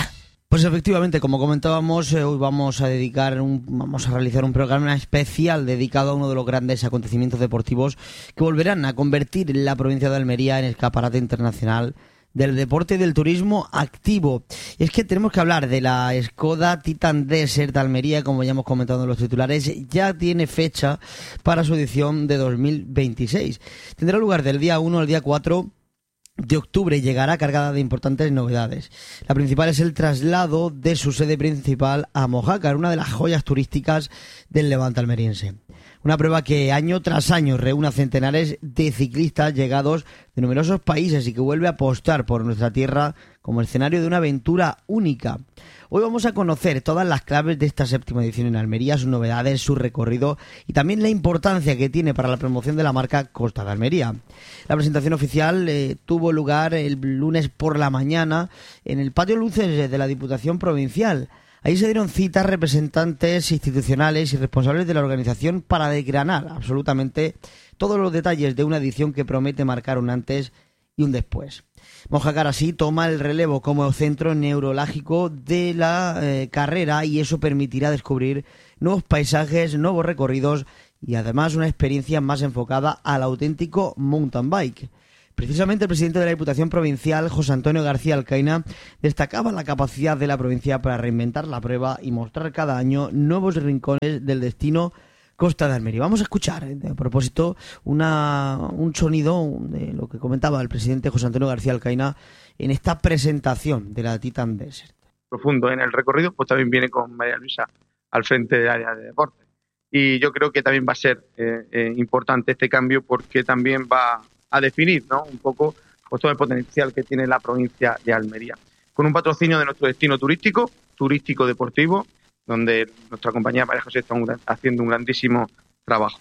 Pues efectivamente, como comentábamos, eh, hoy vamos a dedicar un, vamos a realizar un programa especial dedicado a uno de los grandes acontecimientos deportivos que volverán a convertir la provincia de Almería en escaparate internacional del deporte y del turismo activo. Y es que tenemos que hablar de la Skoda Titan Desert de Almería, como ya hemos comentado en los titulares, ya tiene fecha para su edición de dos mil veintiséis. Tendrá lugar del día uno al día cuatro de octubre y llegará cargada de importantes novedades. La principal es el traslado de su sede principal a Mojácar, una de las joyas turísticas del Levante almeriense. Una prueba que año tras año reúne a centenares de ciclistas llegados de numerosos países y que vuelve a apostar por nuestra tierra como escenario de una aventura única. Hoy vamos a conocer todas las claves de esta séptima edición en Almería, sus novedades, su recorrido y también la importancia que tiene para la promoción de la marca Costa de Almería. La presentación oficial eh, tuvo lugar el lunes por la mañana en el Patio Luces de la Diputación Provincial. Ahí se dieron citas representantes institucionales y responsables de la organización para desgranar absolutamente todos los detalles de una edición que promete marcar un antes y un después. Mojácar así toma el relevo como centro neurálgico de la eh, carrera y eso permitirá descubrir nuevos paisajes, nuevos recorridos y además una experiencia más enfocada al auténtico mountain bike. Precisamente el presidente de la Diputación Provincial, José Antonio García Alcaina, destacaba la capacidad de la provincia para reinventar la prueba y mostrar cada año nuevos rincones del destino Costa de Almería. Vamos a escuchar, a propósito, una, un sonido de lo que comentaba el presidente José Antonio García Alcaina en esta presentación de la Titan Desert. Profundo en el recorrido, pues también viene con María Luisa al frente del área de deporte. Y yo creo que también va a ser eh, eh, importante este cambio porque también va a definir, ¿no?, un poco pues, todo el potencial que tiene la provincia de Almería. Con un patrocinio de nuestro destino turístico, turístico deportivo, donde nuestra compañía María José está un, haciendo un grandísimo trabajo.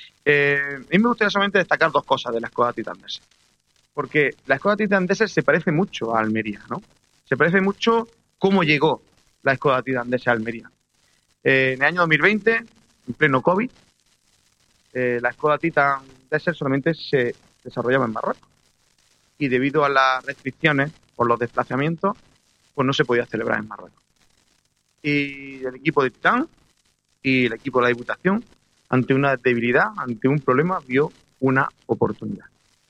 Eh, a mí me gustaría solamente destacar dos cosas de la Skoda Titan Desert. Porque la Skoda Titan Desert se parece mucho a Almería, ¿no? Se parece mucho cómo llegó la Skoda Titan Desert a Almería. Eh, en el año dos mil veinte, en pleno COVID, eh, la Skoda Titan Desert solamente se desarrollaba en Marruecos. Y debido a las restricciones por los desplazamientos, pues no se podía celebrar en Marruecos. Y el equipo de Titan y el equipo de la Diputación, ante una debilidad, ante un problema, vio una oportunidad.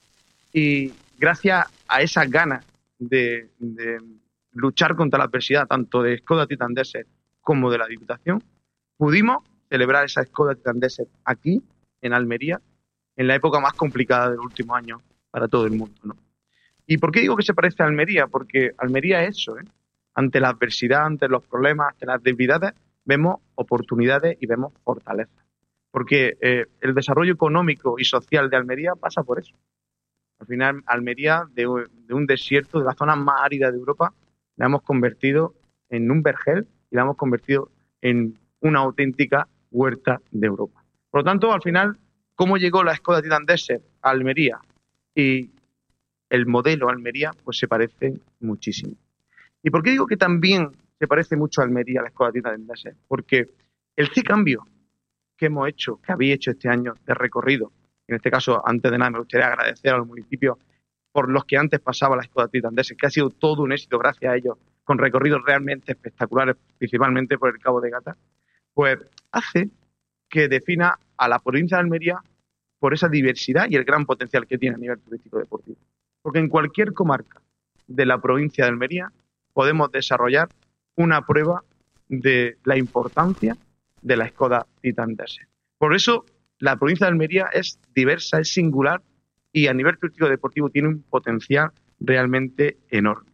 Y gracias a esas ganas de, de luchar contra la adversidad, tanto de Skoda Titan Desert como de la Diputación, pudimos celebrar esa Skoda Titan Desert aquí, en Almería, en la época más complicada del último año para todo el mundo, ¿no? ¿Y por qué digo que se parece a Almería? Porque Almería es eso, ¿eh? Ante la adversidad, ante los problemas, ante las debilidades, vemos oportunidades y vemos fortalezas. Porque eh, el desarrollo económico y social de Almería pasa por eso. Al final, Almería, de, de un desierto, de la zona más árida de Europa, la hemos convertido en un vergel y la hemos convertido en una auténtica huerta de Europa. Por lo tanto, al final, ¿cómo llegó la Skoda Titan Desert a Almería? Y el modelo Almería, pues se parece muchísimo. ¿Y por qué digo que también se parece mucho a Almería, la Skoda Titan Desert? Porque el cambio que hemos hecho, que habéis hecho este año de recorrido, en este caso, antes de nada, me gustaría agradecer a los municipios por los que antes pasaba la Skoda Titan Desert, que ha sido todo un éxito gracias a ellos, con recorridos realmente espectaculares, principalmente por el Cabo de Gata, pues hace que defina a la provincia de Almería por esa diversidad y el gran potencial que tiene a nivel turístico deportivo. Porque en cualquier comarca de la provincia de Almería podemos desarrollar una prueba de la importancia de la Skoda Titan Desert. Por eso, la provincia de Almería es diversa, es singular y a nivel turístico deportivo tiene un potencial realmente enorme.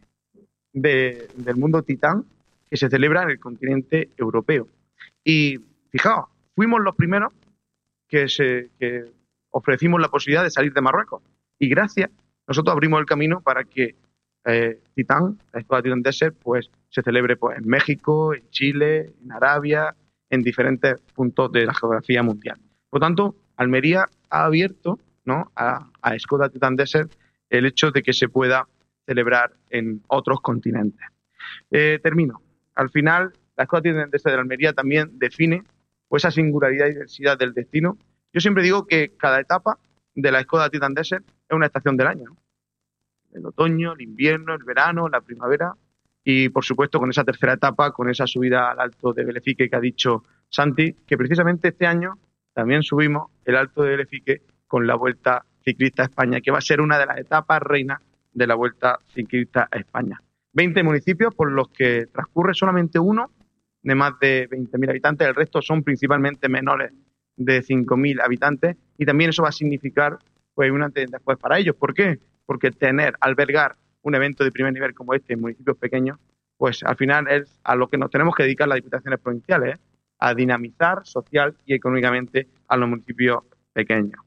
De, del mundo Titán que se celebra en el continente europeo. Y fijaos, fuimos los primeros que, se, que ofrecimos la posibilidad de salir de Marruecos. Y gracias, nosotros abrimos el camino para que eh, Titán, la Skoda Titan Desert, pues se celebre pues, en México, en Chile, en Arabia, en diferentes puntos de la geografía mundial. Por lo tanto, Almería ha abierto, ¿no?, a, a Skoda Titan Desert el hecho de que se pueda celebrar en otros continentes. Eh, termino. Al final, la Skoda Titan Desert de Almería también define pues, esa singularidad y diversidad del destino. Yo siempre digo que cada etapa de la Skoda Titan Desert es una estación del año, ¿no? El otoño, el invierno, el verano, la primavera. y por supuesto con esa tercera etapa, con esa subida al Alto de Belefique que ha dicho Santi, que precisamente este año también subimos el Alto de Belefique con la Vuelta Ciclista a España, que va a ser una de las etapas reinas de la Vuelta Ciclista a España. veinte municipios por los que transcurre solamente uno de más de veinte mil habitantes, el resto son principalmente menores de cinco mil habitantes, y también eso va a significar pues un antes y después para ellos. ¿Por qué? Porque tener, albergar un evento de primer nivel como este en municipios pequeños, pues al final es a lo que nos tenemos que dedicar las diputaciones provinciales, ¿eh? A dinamizar social y económicamente a los municipios pequeños.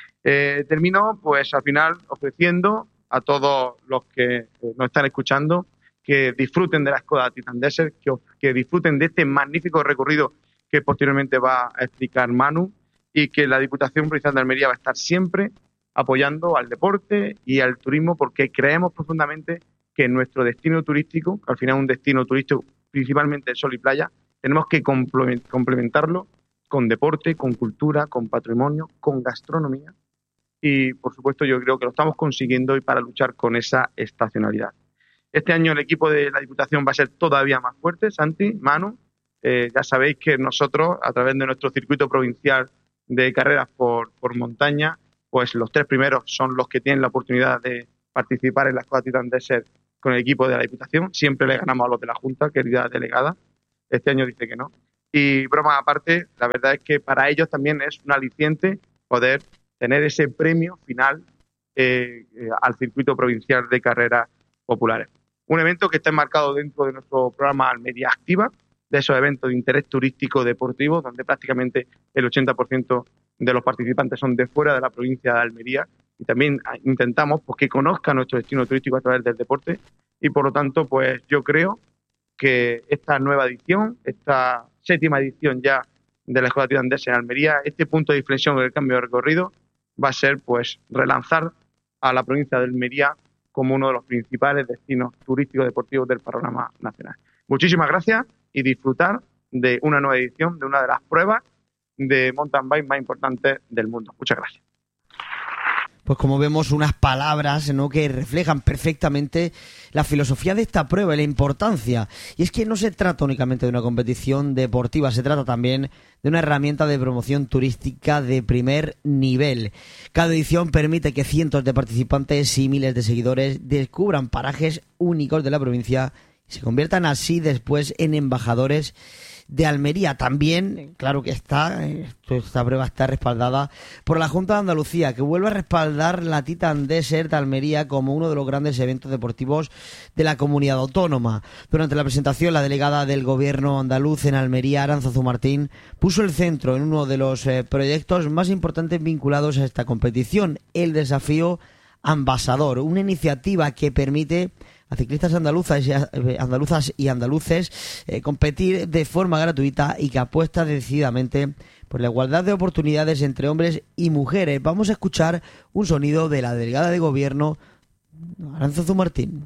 Eh, termino pues al final ofreciendo a todos los que eh, nos están escuchando que disfruten de la Skoda Titan Desert, que, que disfruten de este magnífico recorrido que posteriormente va a explicar Manu, y que la Diputación Provincial de Almería va a estar siempre apoyando al deporte y al turismo, porque creemos profundamente que nuestro destino turístico, que al final es un destino turístico principalmente de sol y playa, tenemos que complementarlo con deporte, con cultura, con patrimonio, con gastronomía, y por supuesto yo creo que lo estamos consiguiendo y para luchar con esa estacionalidad. Este año el equipo de la Diputación va a ser todavía más fuerte. Santi, Manu, eh, ya sabéis que nosotros, a través de nuestro circuito provincial de carreras por, por montaña, pues los tres primeros son los que tienen la oportunidad de participar en la Skoda Titan Desert con el equipo de la Diputación. Siempre le ganamos a los de la Junta, querida delegada. Este año dice que no. Y broma aparte, la verdad es que para ellos también es un aliciente poder tener ese premio final eh, eh, al circuito provincial de carreras populares. Un evento que está enmarcado dentro de nuestro programa Almería Activa, de esos eventos de interés turístico deportivo, donde prácticamente el ochenta por ciento de los participantes son de fuera de la provincia de Almería, y también intentamos pues, que conozcan nuestro destino turístico a través del deporte, y por lo tanto pues yo creo que esta nueva edición, esta séptima edición ya de la Skoda Titan Desert en Almería, este punto de inflexión del cambio de recorrido va a ser pues relanzar a la provincia de Almería como uno de los principales destinos turísticos deportivos del panorama nacional. Muchísimas gracias y disfrutar de una nueva edición de una de las pruebas de mountain bike más importantes del mundo. Muchas gracias. Pues como vemos, unas palabras, ¿no?, que reflejan perfectamente la filosofía de esta prueba y la importancia. Y es que no se trata únicamente de una competición deportiva, se trata también de una herramienta de promoción turística de primer nivel. Cada edición permite que cientos de participantes y miles de seguidores descubran parajes únicos de la provincia y se conviertan así después en embajadores de Almería. También, claro que está, esta prueba está respaldada por la Junta de Andalucía, que vuelve a respaldar la Titan Desert de Almería como uno de los grandes eventos deportivos de la comunidad autónoma. Durante la presentación, la delegada del gobierno andaluz en Almería, Arantzazu Martín, puso el centro en uno de los eh, proyectos más importantes vinculados a esta competición, el desafío Ambasador, una iniciativa que permite a ciclistas andaluzas y, andaluzas y andaluces eh, competir de forma gratuita y que apuesta decididamente por la igualdad de oportunidades entre hombres y mujeres. Vamos a escuchar un sonido de la delegada de gobierno, Arantzazu Martín.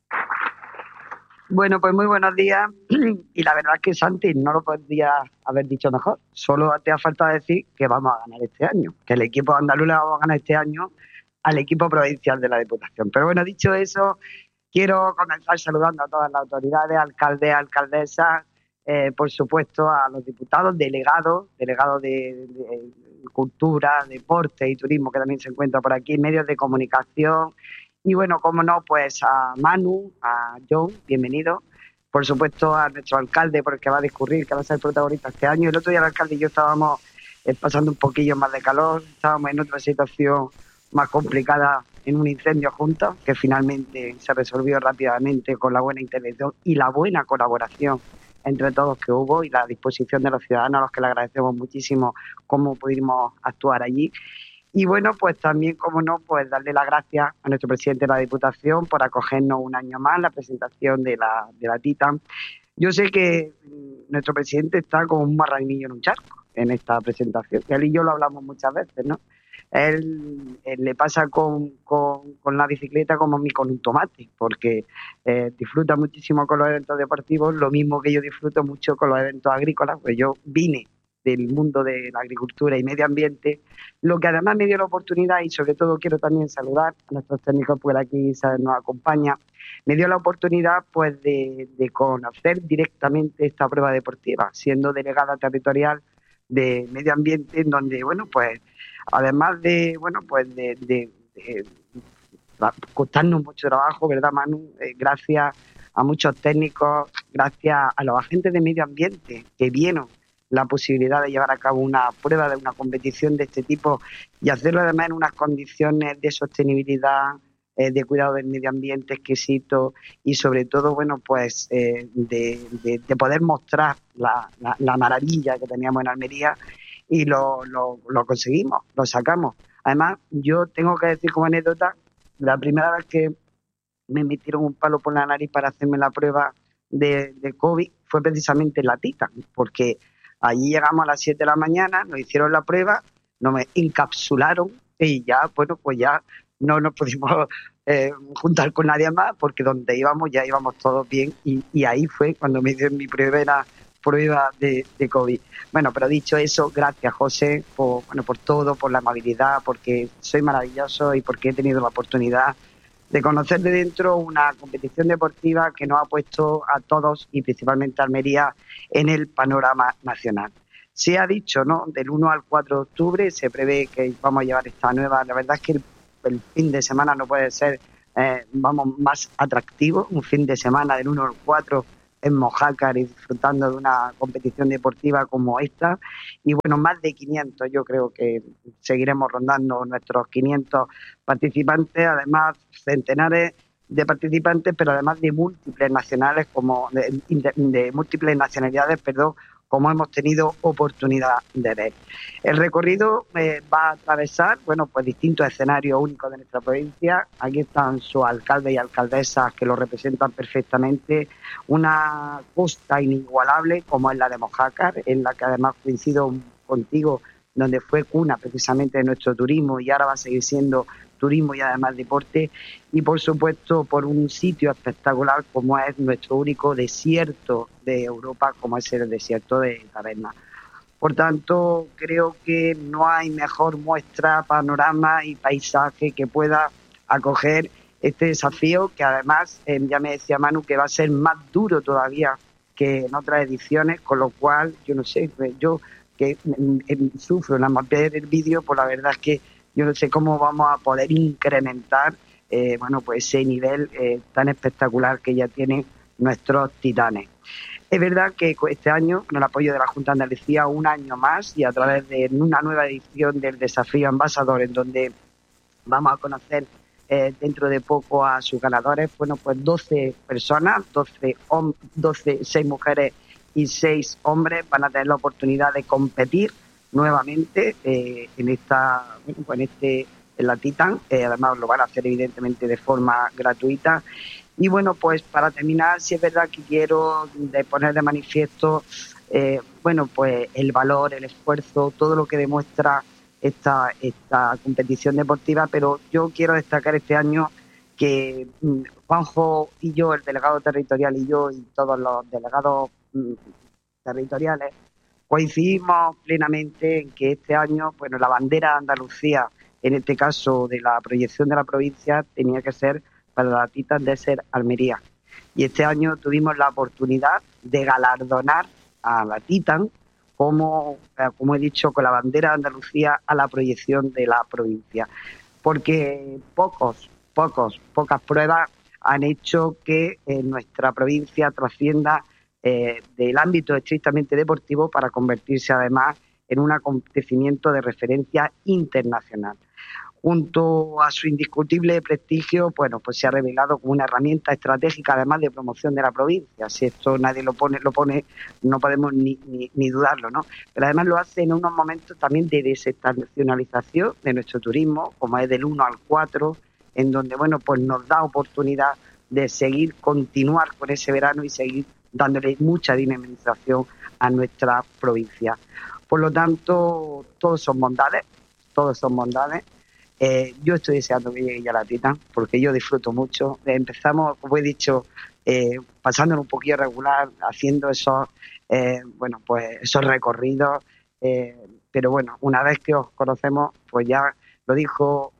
Bueno, pues muy buenos días, y la verdad es que Santi no lo podría haber dicho mejor. Solo te ha faltado decir que vamos a ganar este año, que el equipo andaluz le vamos a ganar este año al equipo provincial de la Diputación. Pero bueno, dicho eso, quiero comenzar saludando a todas las autoridades, alcaldes, alcaldesas, eh, por supuesto a los diputados, delegados, delegados de, de Cultura, Deporte y Turismo, que también se encuentra por aquí, medios de comunicación, y bueno, como no, pues a Manu, a John, bienvenido, por supuesto a nuestro alcalde, por el que va a discurrir, que va a ser protagonista este año. El otro día el alcalde y yo estábamos eh, pasando un poquillo más de calor, estábamos en otra situación más complicada, en un incendio juntos, que finalmente se resolvió rápidamente con la buena intervención y la buena colaboración entre todos que hubo, y la disposición de los ciudadanos, a los que le agradecemos muchísimo cómo pudimos actuar allí. Y bueno, pues también, como no, pues darle las gracias a nuestro presidente de la Diputación por acogernos un año más la presentación de la, de la Titan. Yo sé que nuestro presidente está como un marranillo en un charco en esta presentación, que él y yo lo hablamos muchas veces, ¿no? Él, él le pasa con, con, con la bicicleta como a mí con un tomate, porque eh, disfruta muchísimo con los eventos deportivos, lo mismo que yo disfruto mucho con los eventos agrícolas, pues yo vine del mundo de la agricultura y medio ambiente, lo que además me dio la oportunidad, y sobre todo quiero también saludar a nuestros técnicos por aquí nos acompaña, me dio la oportunidad pues de, de conocer directamente esta prueba deportiva, siendo delegada territorial de medio ambiente, en donde, bueno, pues además de, bueno, pues de, de, de costarnos mucho trabajo, ¿verdad, Manu? Eh, gracias a muchos técnicos, gracias a los agentes de medio ambiente que vieron la posibilidad de llevar a cabo una prueba de una competición de este tipo y hacerlo además en unas condiciones de sostenibilidad, eh, de cuidado del medio ambiente exquisito y sobre todo, bueno, pues eh, de, de, de poder mostrar la, la, la maravilla que teníamos en Almería y lo, lo, lo conseguimos, lo sacamos. Además, yo tengo que decir como anécdota, la primera vez que me metieron un palo por la nariz para hacerme la prueba de, de COVID fue precisamente en la Titan, porque allí llegamos a las siete de la mañana, nos hicieron la prueba, nos encapsularon y ya, bueno, pues ya no nos pudimos eh, juntar con nadie más porque donde íbamos ya íbamos todos bien y, y ahí fue cuando me hicieron mi primera prueba de, de COVID. Bueno, pero dicho eso, gracias José por, bueno, por todo, por la amabilidad, porque soy maravilloso y porque he tenido la oportunidad de conocer de dentro una competición deportiva que nos ha puesto a todos y principalmente a Almería en el panorama nacional. Se ha dicho, ¿no? Del uno al cuatro de octubre se prevé que vamos a llevar esta nueva. La verdad es que el, el fin de semana no puede ser, eh, vamos, más atractivo. Un fin de semana del uno al cuatro en Mojácar y disfrutando de una competición deportiva como esta. Y bueno, más de quinientos, yo creo que seguiremos rondando nuestros quinientos participantes, además centenares de participantes, pero además de múltiples nacionales, como de, de, de múltiples nacionalidades, perdón, como hemos tenido oportunidad de ver. El recorrido eh, va a atravesar, bueno, pues distintos escenarios únicos de nuestra provincia. Aquí están sus alcaldes y alcaldesas que lo representan perfectamente. Una costa inigualable como es la de Mojácar, en la que además coincido contigo, donde fue cuna precisamente de nuestro turismo y ahora va a seguir siendo turismo y además deporte, y por supuesto por un sitio espectacular como es nuestro único desierto de Europa, como es el desierto de Taberna. Por tanto, creo que no hay mejor muestra, panorama y paisaje que pueda acoger este desafío, que además, eh, ya me decía Manu, que va a ser más duro todavía que en otras ediciones, con lo cual, yo no sé, yo que eh, sufro la más del vídeo, pues la verdad es que yo no sé cómo vamos a poder incrementar eh, bueno, pues ese nivel eh, tan espectacular que ya tienen nuestros titanes. Es verdad que este año, con el apoyo de la Junta de Andalucía, un año más y a través de una nueva edición del Desafío Ambasador, en donde vamos a conocer eh, dentro de poco a sus ganadores, bueno, pues doce personas, doce, doce, seis mujeres y seis hombres van a tener la oportunidad de competir nuevamente eh, en esta, bueno, pues en este, en la Titan, eh, además lo van a hacer evidentemente de forma gratuita. Y bueno, pues para terminar, sí es verdad que quiero de poner de manifiesto, eh, bueno, pues el valor, el esfuerzo, todo lo que demuestra esta, esta competición deportiva, pero yo quiero destacar este año que mm, Juanjo y yo, el delegado territorial y yo y todos los delegados mm, territoriales, coincidimos plenamente en que este año, bueno, la bandera de Andalucía, en este caso de la proyección de la provincia, tenía que ser para la Titan de ser Almería. Y este año tuvimos la oportunidad de galardonar a la Titan, como, como he dicho, con la bandera de Andalucía a la proyección de la provincia. Porque pocos, pocos, pocas pruebas han hecho que eh, nuestra provincia trascienda Eh, del ámbito estrictamente deportivo para convertirse además en un acontecimiento de referencia internacional. Junto a su indiscutible prestigio, bueno, pues se ha revelado como una herramienta estratégica además de promoción de la provincia. Si esto nadie lo pone, lo pone, no podemos ni, ni, ni dudarlo, ¿no? Pero además lo hace en unos momentos también de desestacionalización de nuestro turismo, como es del uno al cuatro, en donde, bueno, pues nos da oportunidad de seguir, continuar con ese verano y seguir dándole mucha dinamización a nuestra provincia. Por lo tanto, todos son bondades, todos son bondades. Eh, yo estoy deseando que llegue ya la Titan, porque yo disfruto mucho. Eh, empezamos, como he dicho, eh, pasándolo un poquillo regular, haciendo esos, eh, bueno, pues esos recorridos Eh, pero bueno, una vez que os conocemos, pues ya lo dijo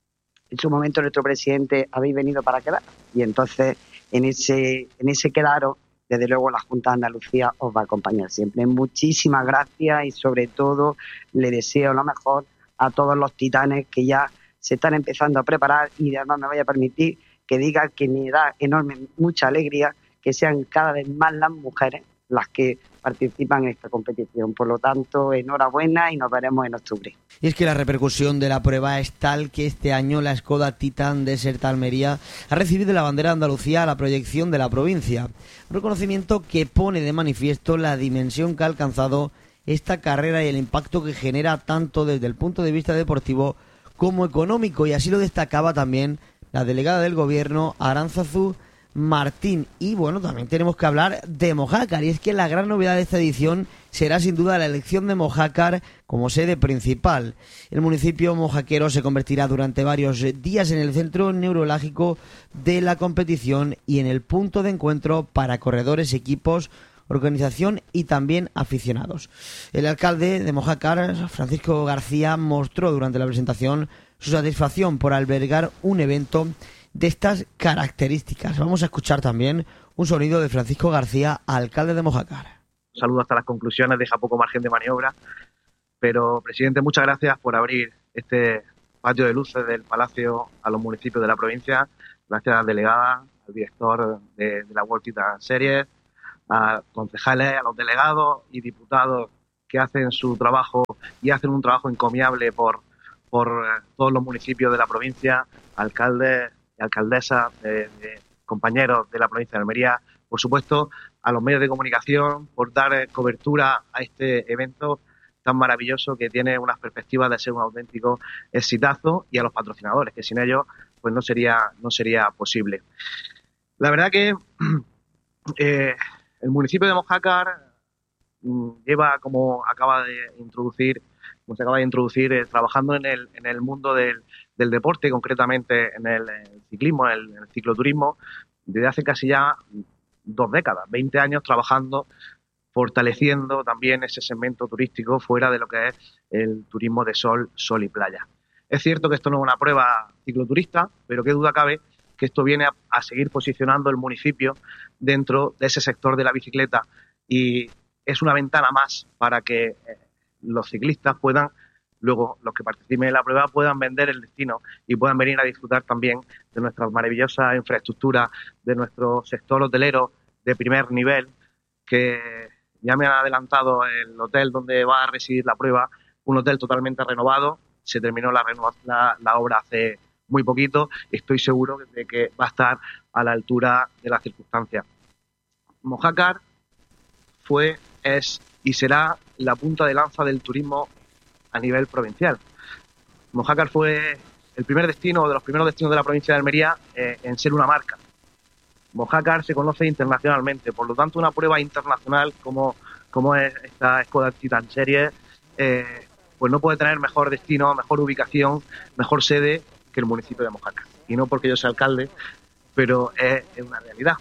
en su momento nuestro presidente, habéis venido para quedar. Y entonces, en ese, en ese quedaros, desde luego la Junta de Andalucía os va a acompañar siempre. Muchísimas gracias y sobre todo le deseo lo mejor a todos los titanes que ya se están empezando a preparar, y además me vaya a permitir que diga que me da enorme, mucha alegría que sean cada vez más las mujeres las que participan en esta competición. Por lo tanto, enhorabuena y nos veremos en octubre. Y es que la repercusión de la prueba es tal que este año la Skoda Titan Desert Almería ha recibido la bandera de Andalucía a la proyección de la provincia. Un reconocimiento que pone de manifiesto la dimensión que ha alcanzado esta carrera y el impacto que genera tanto desde el punto de vista deportivo como económico, y así lo destacaba también la delegada del gobierno, Aránzazu Martín. Y bueno, también tenemos que hablar de Mojácar, y es que la gran novedad de esta edición será sin duda la elección de Mojácar como sede principal. El municipio mojaquero se convertirá durante varios días en el centro neurálgico de la competición y en el punto de encuentro para corredores, equipos, organización y también aficionados. El alcalde de Mojácar, Francisco García, mostró durante la presentación su satisfacción por albergar un evento de estas características. Vamos a escuchar también un sonido de Francisco García, alcalde de Mojácar. Saludo hasta las conclusiones, deja poco margen de maniobra, pero presidente, muchas gracias por abrir este patio de luces del Palacio a los municipios de la provincia. Gracias a la delegada, al director de, de la World Titan Series, a concejales, a los delegados y diputados que hacen su trabajo y hacen un trabajo encomiable por, por todos los municipios de la provincia, alcaldes y alcaldesas, de, de compañeros de la provincia de Almería, por supuesto a los medios de comunicación por dar cobertura a este evento tan maravilloso que tiene unas perspectivas de ser un auténtico exitazo, y a los patrocinadores, que sin ellos pues no sería, no sería posible. La verdad que eh, el municipio de Mojácar mmm, lleva, como acaba de introducir, como se acaba de introducir, eh, trabajando en el, en el mundo del, del deporte, concretamente en el, en el ciclismo, en el, en el cicloturismo, desde hace casi ya dos décadas, veinte años trabajando, fortaleciendo también ese segmento turístico fuera de lo que es el turismo de sol, sol y playa. Es cierto que esto no es una prueba cicloturista, pero qué duda cabe que esto viene a, a seguir posicionando el municipio dentro de ese sector de la bicicleta, y es una ventana más para que eh, los ciclistas puedan, luego los que participen en la prueba, puedan vender el destino y puedan venir a disfrutar también de nuestras maravillosas infraestructuras, de nuestro sector hotelero de primer nivel, que ya me han adelantado el hotel donde va a residir la prueba, un hotel totalmente renovado. Se terminó la, la, la obra hace muy poquito y estoy seguro de que va a estar a la altura de las circunstancias. Mojácar fue, es y será la punta de lanza del turismo a nivel provincial. Mojácar fue el primer destino, de los primeros destinos de la provincia de Almería eh, en ser una marca. Mojácar se conoce internacionalmente, por lo tanto una prueba internacional como, como es esta Skoda Titan Series, eh, pues no puede tener mejor destino, mejor ubicación, mejor sede que el municipio de Mojácar. Y no porque yo sea alcalde, pero es, es una realidad.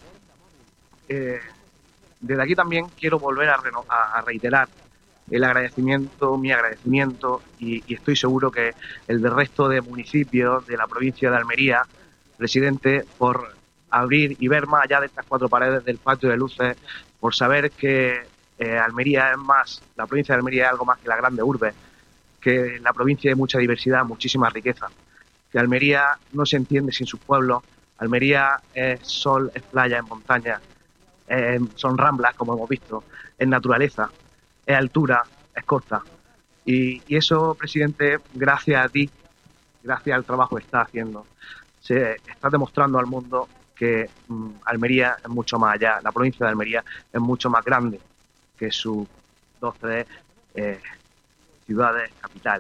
Eh, desde aquí también quiero volver a, reno- a, a reiterar el agradecimiento, mi agradecimiento, y, y estoy seguro que el del resto de municipios de la provincia de Almería, presidente, por abrir y ver más allá de estas cuatro paredes del patio de luces, por saber que eh, Almería es más, la provincia de Almería es algo más que la grande urbe, que la provincia hay mucha diversidad, muchísima riqueza, que Almería no se entiende sin sus pueblos. Almería es sol, es playa, es montaña, eh, son ramblas, como hemos visto, es naturaleza, es altura, es costa. Y, y eso, presidente, gracias a ti, gracias al trabajo que estás haciendo, se está demostrando al mundo que um, Almería es mucho más allá, la provincia de Almería es mucho más grande que sus dos, tres eh, ciudades capital.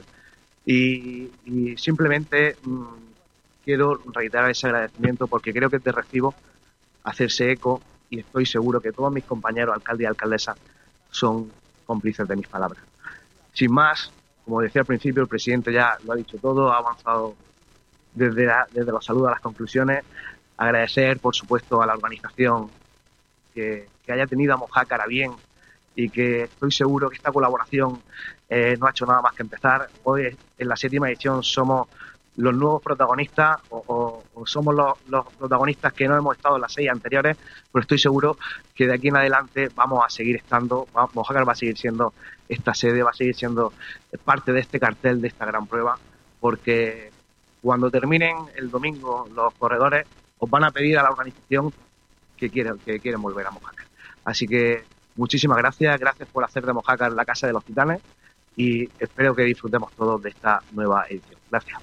Y, y simplemente um, quiero reiterar ese agradecimiento porque creo que es de recibo hacerse eco, y estoy seguro que todos mis compañeros, alcaldes y alcaldesas, son cómplices de mis palabras. Sin más, como decía al principio, el presidente ya lo ha dicho todo, ha avanzado desde, la, desde los saludos a las conclusiones. Agradecer, por supuesto, a la organización que, que haya tenido a Mojácar a bien y que estoy seguro que esta colaboración eh, no ha hecho nada más que empezar. Hoy en la séptima edición somos los nuevos protagonistas o, o, o somos los, los protagonistas que no hemos estado en las seis anteriores, pero estoy seguro que de aquí en adelante vamos a seguir estando, Mojácar va a seguir siendo esta sede, va a seguir siendo parte de este cartel, de esta gran prueba, porque cuando terminen el domingo los corredores os van a pedir a la organización que quieren, que quieren volver a Mojácar. Así que muchísimas gracias, gracias por hacer de Mojácar la casa de los titanes y espero que disfrutemos todos de esta nueva edición. Gracias.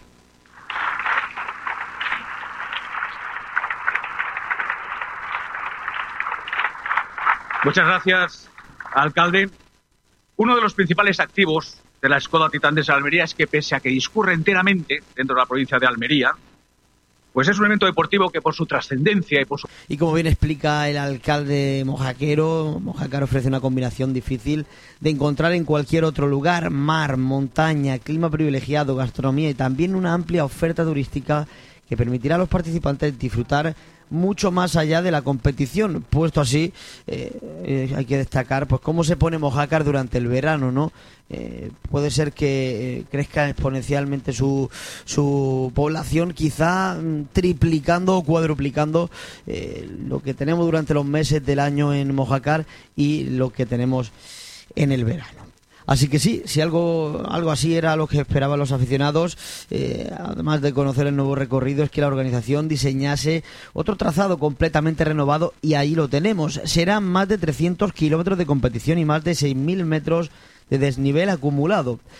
Muchas gracias, alcalde. Uno de los principales activos de la Escuela Titanes de Almería es que, pese a que discurre enteramente dentro de la provincia de Almería, pues es un evento deportivo que por su trascendencia y por su... Y como bien explica el alcalde mojaquero, Mojácar ofrece una combinación difícil de encontrar en cualquier otro lugar: mar, montaña, clima privilegiado, gastronomía y también una amplia oferta turística que permitirá a los participantes disfrutar mucho más allá de la competición. Puesto así, eh, eh, hay que destacar pues cómo se pone Mojácar durante el verano, ¿no? Eh, puede ser que eh, crezca exponencialmente su, su población, quizá mm, triplicando o cuadruplicando eh, lo que tenemos durante los meses del año en Mojácar y lo que tenemos en el verano. Así que sí, si algo algo así era lo que esperaban los aficionados, eh, además de conocer el nuevo recorrido, es que la organización diseñase otro trazado completamente renovado y ahí lo tenemos. Serán más de trescientos kilómetros de competición y más de seis mil metros de desnivel acumulado.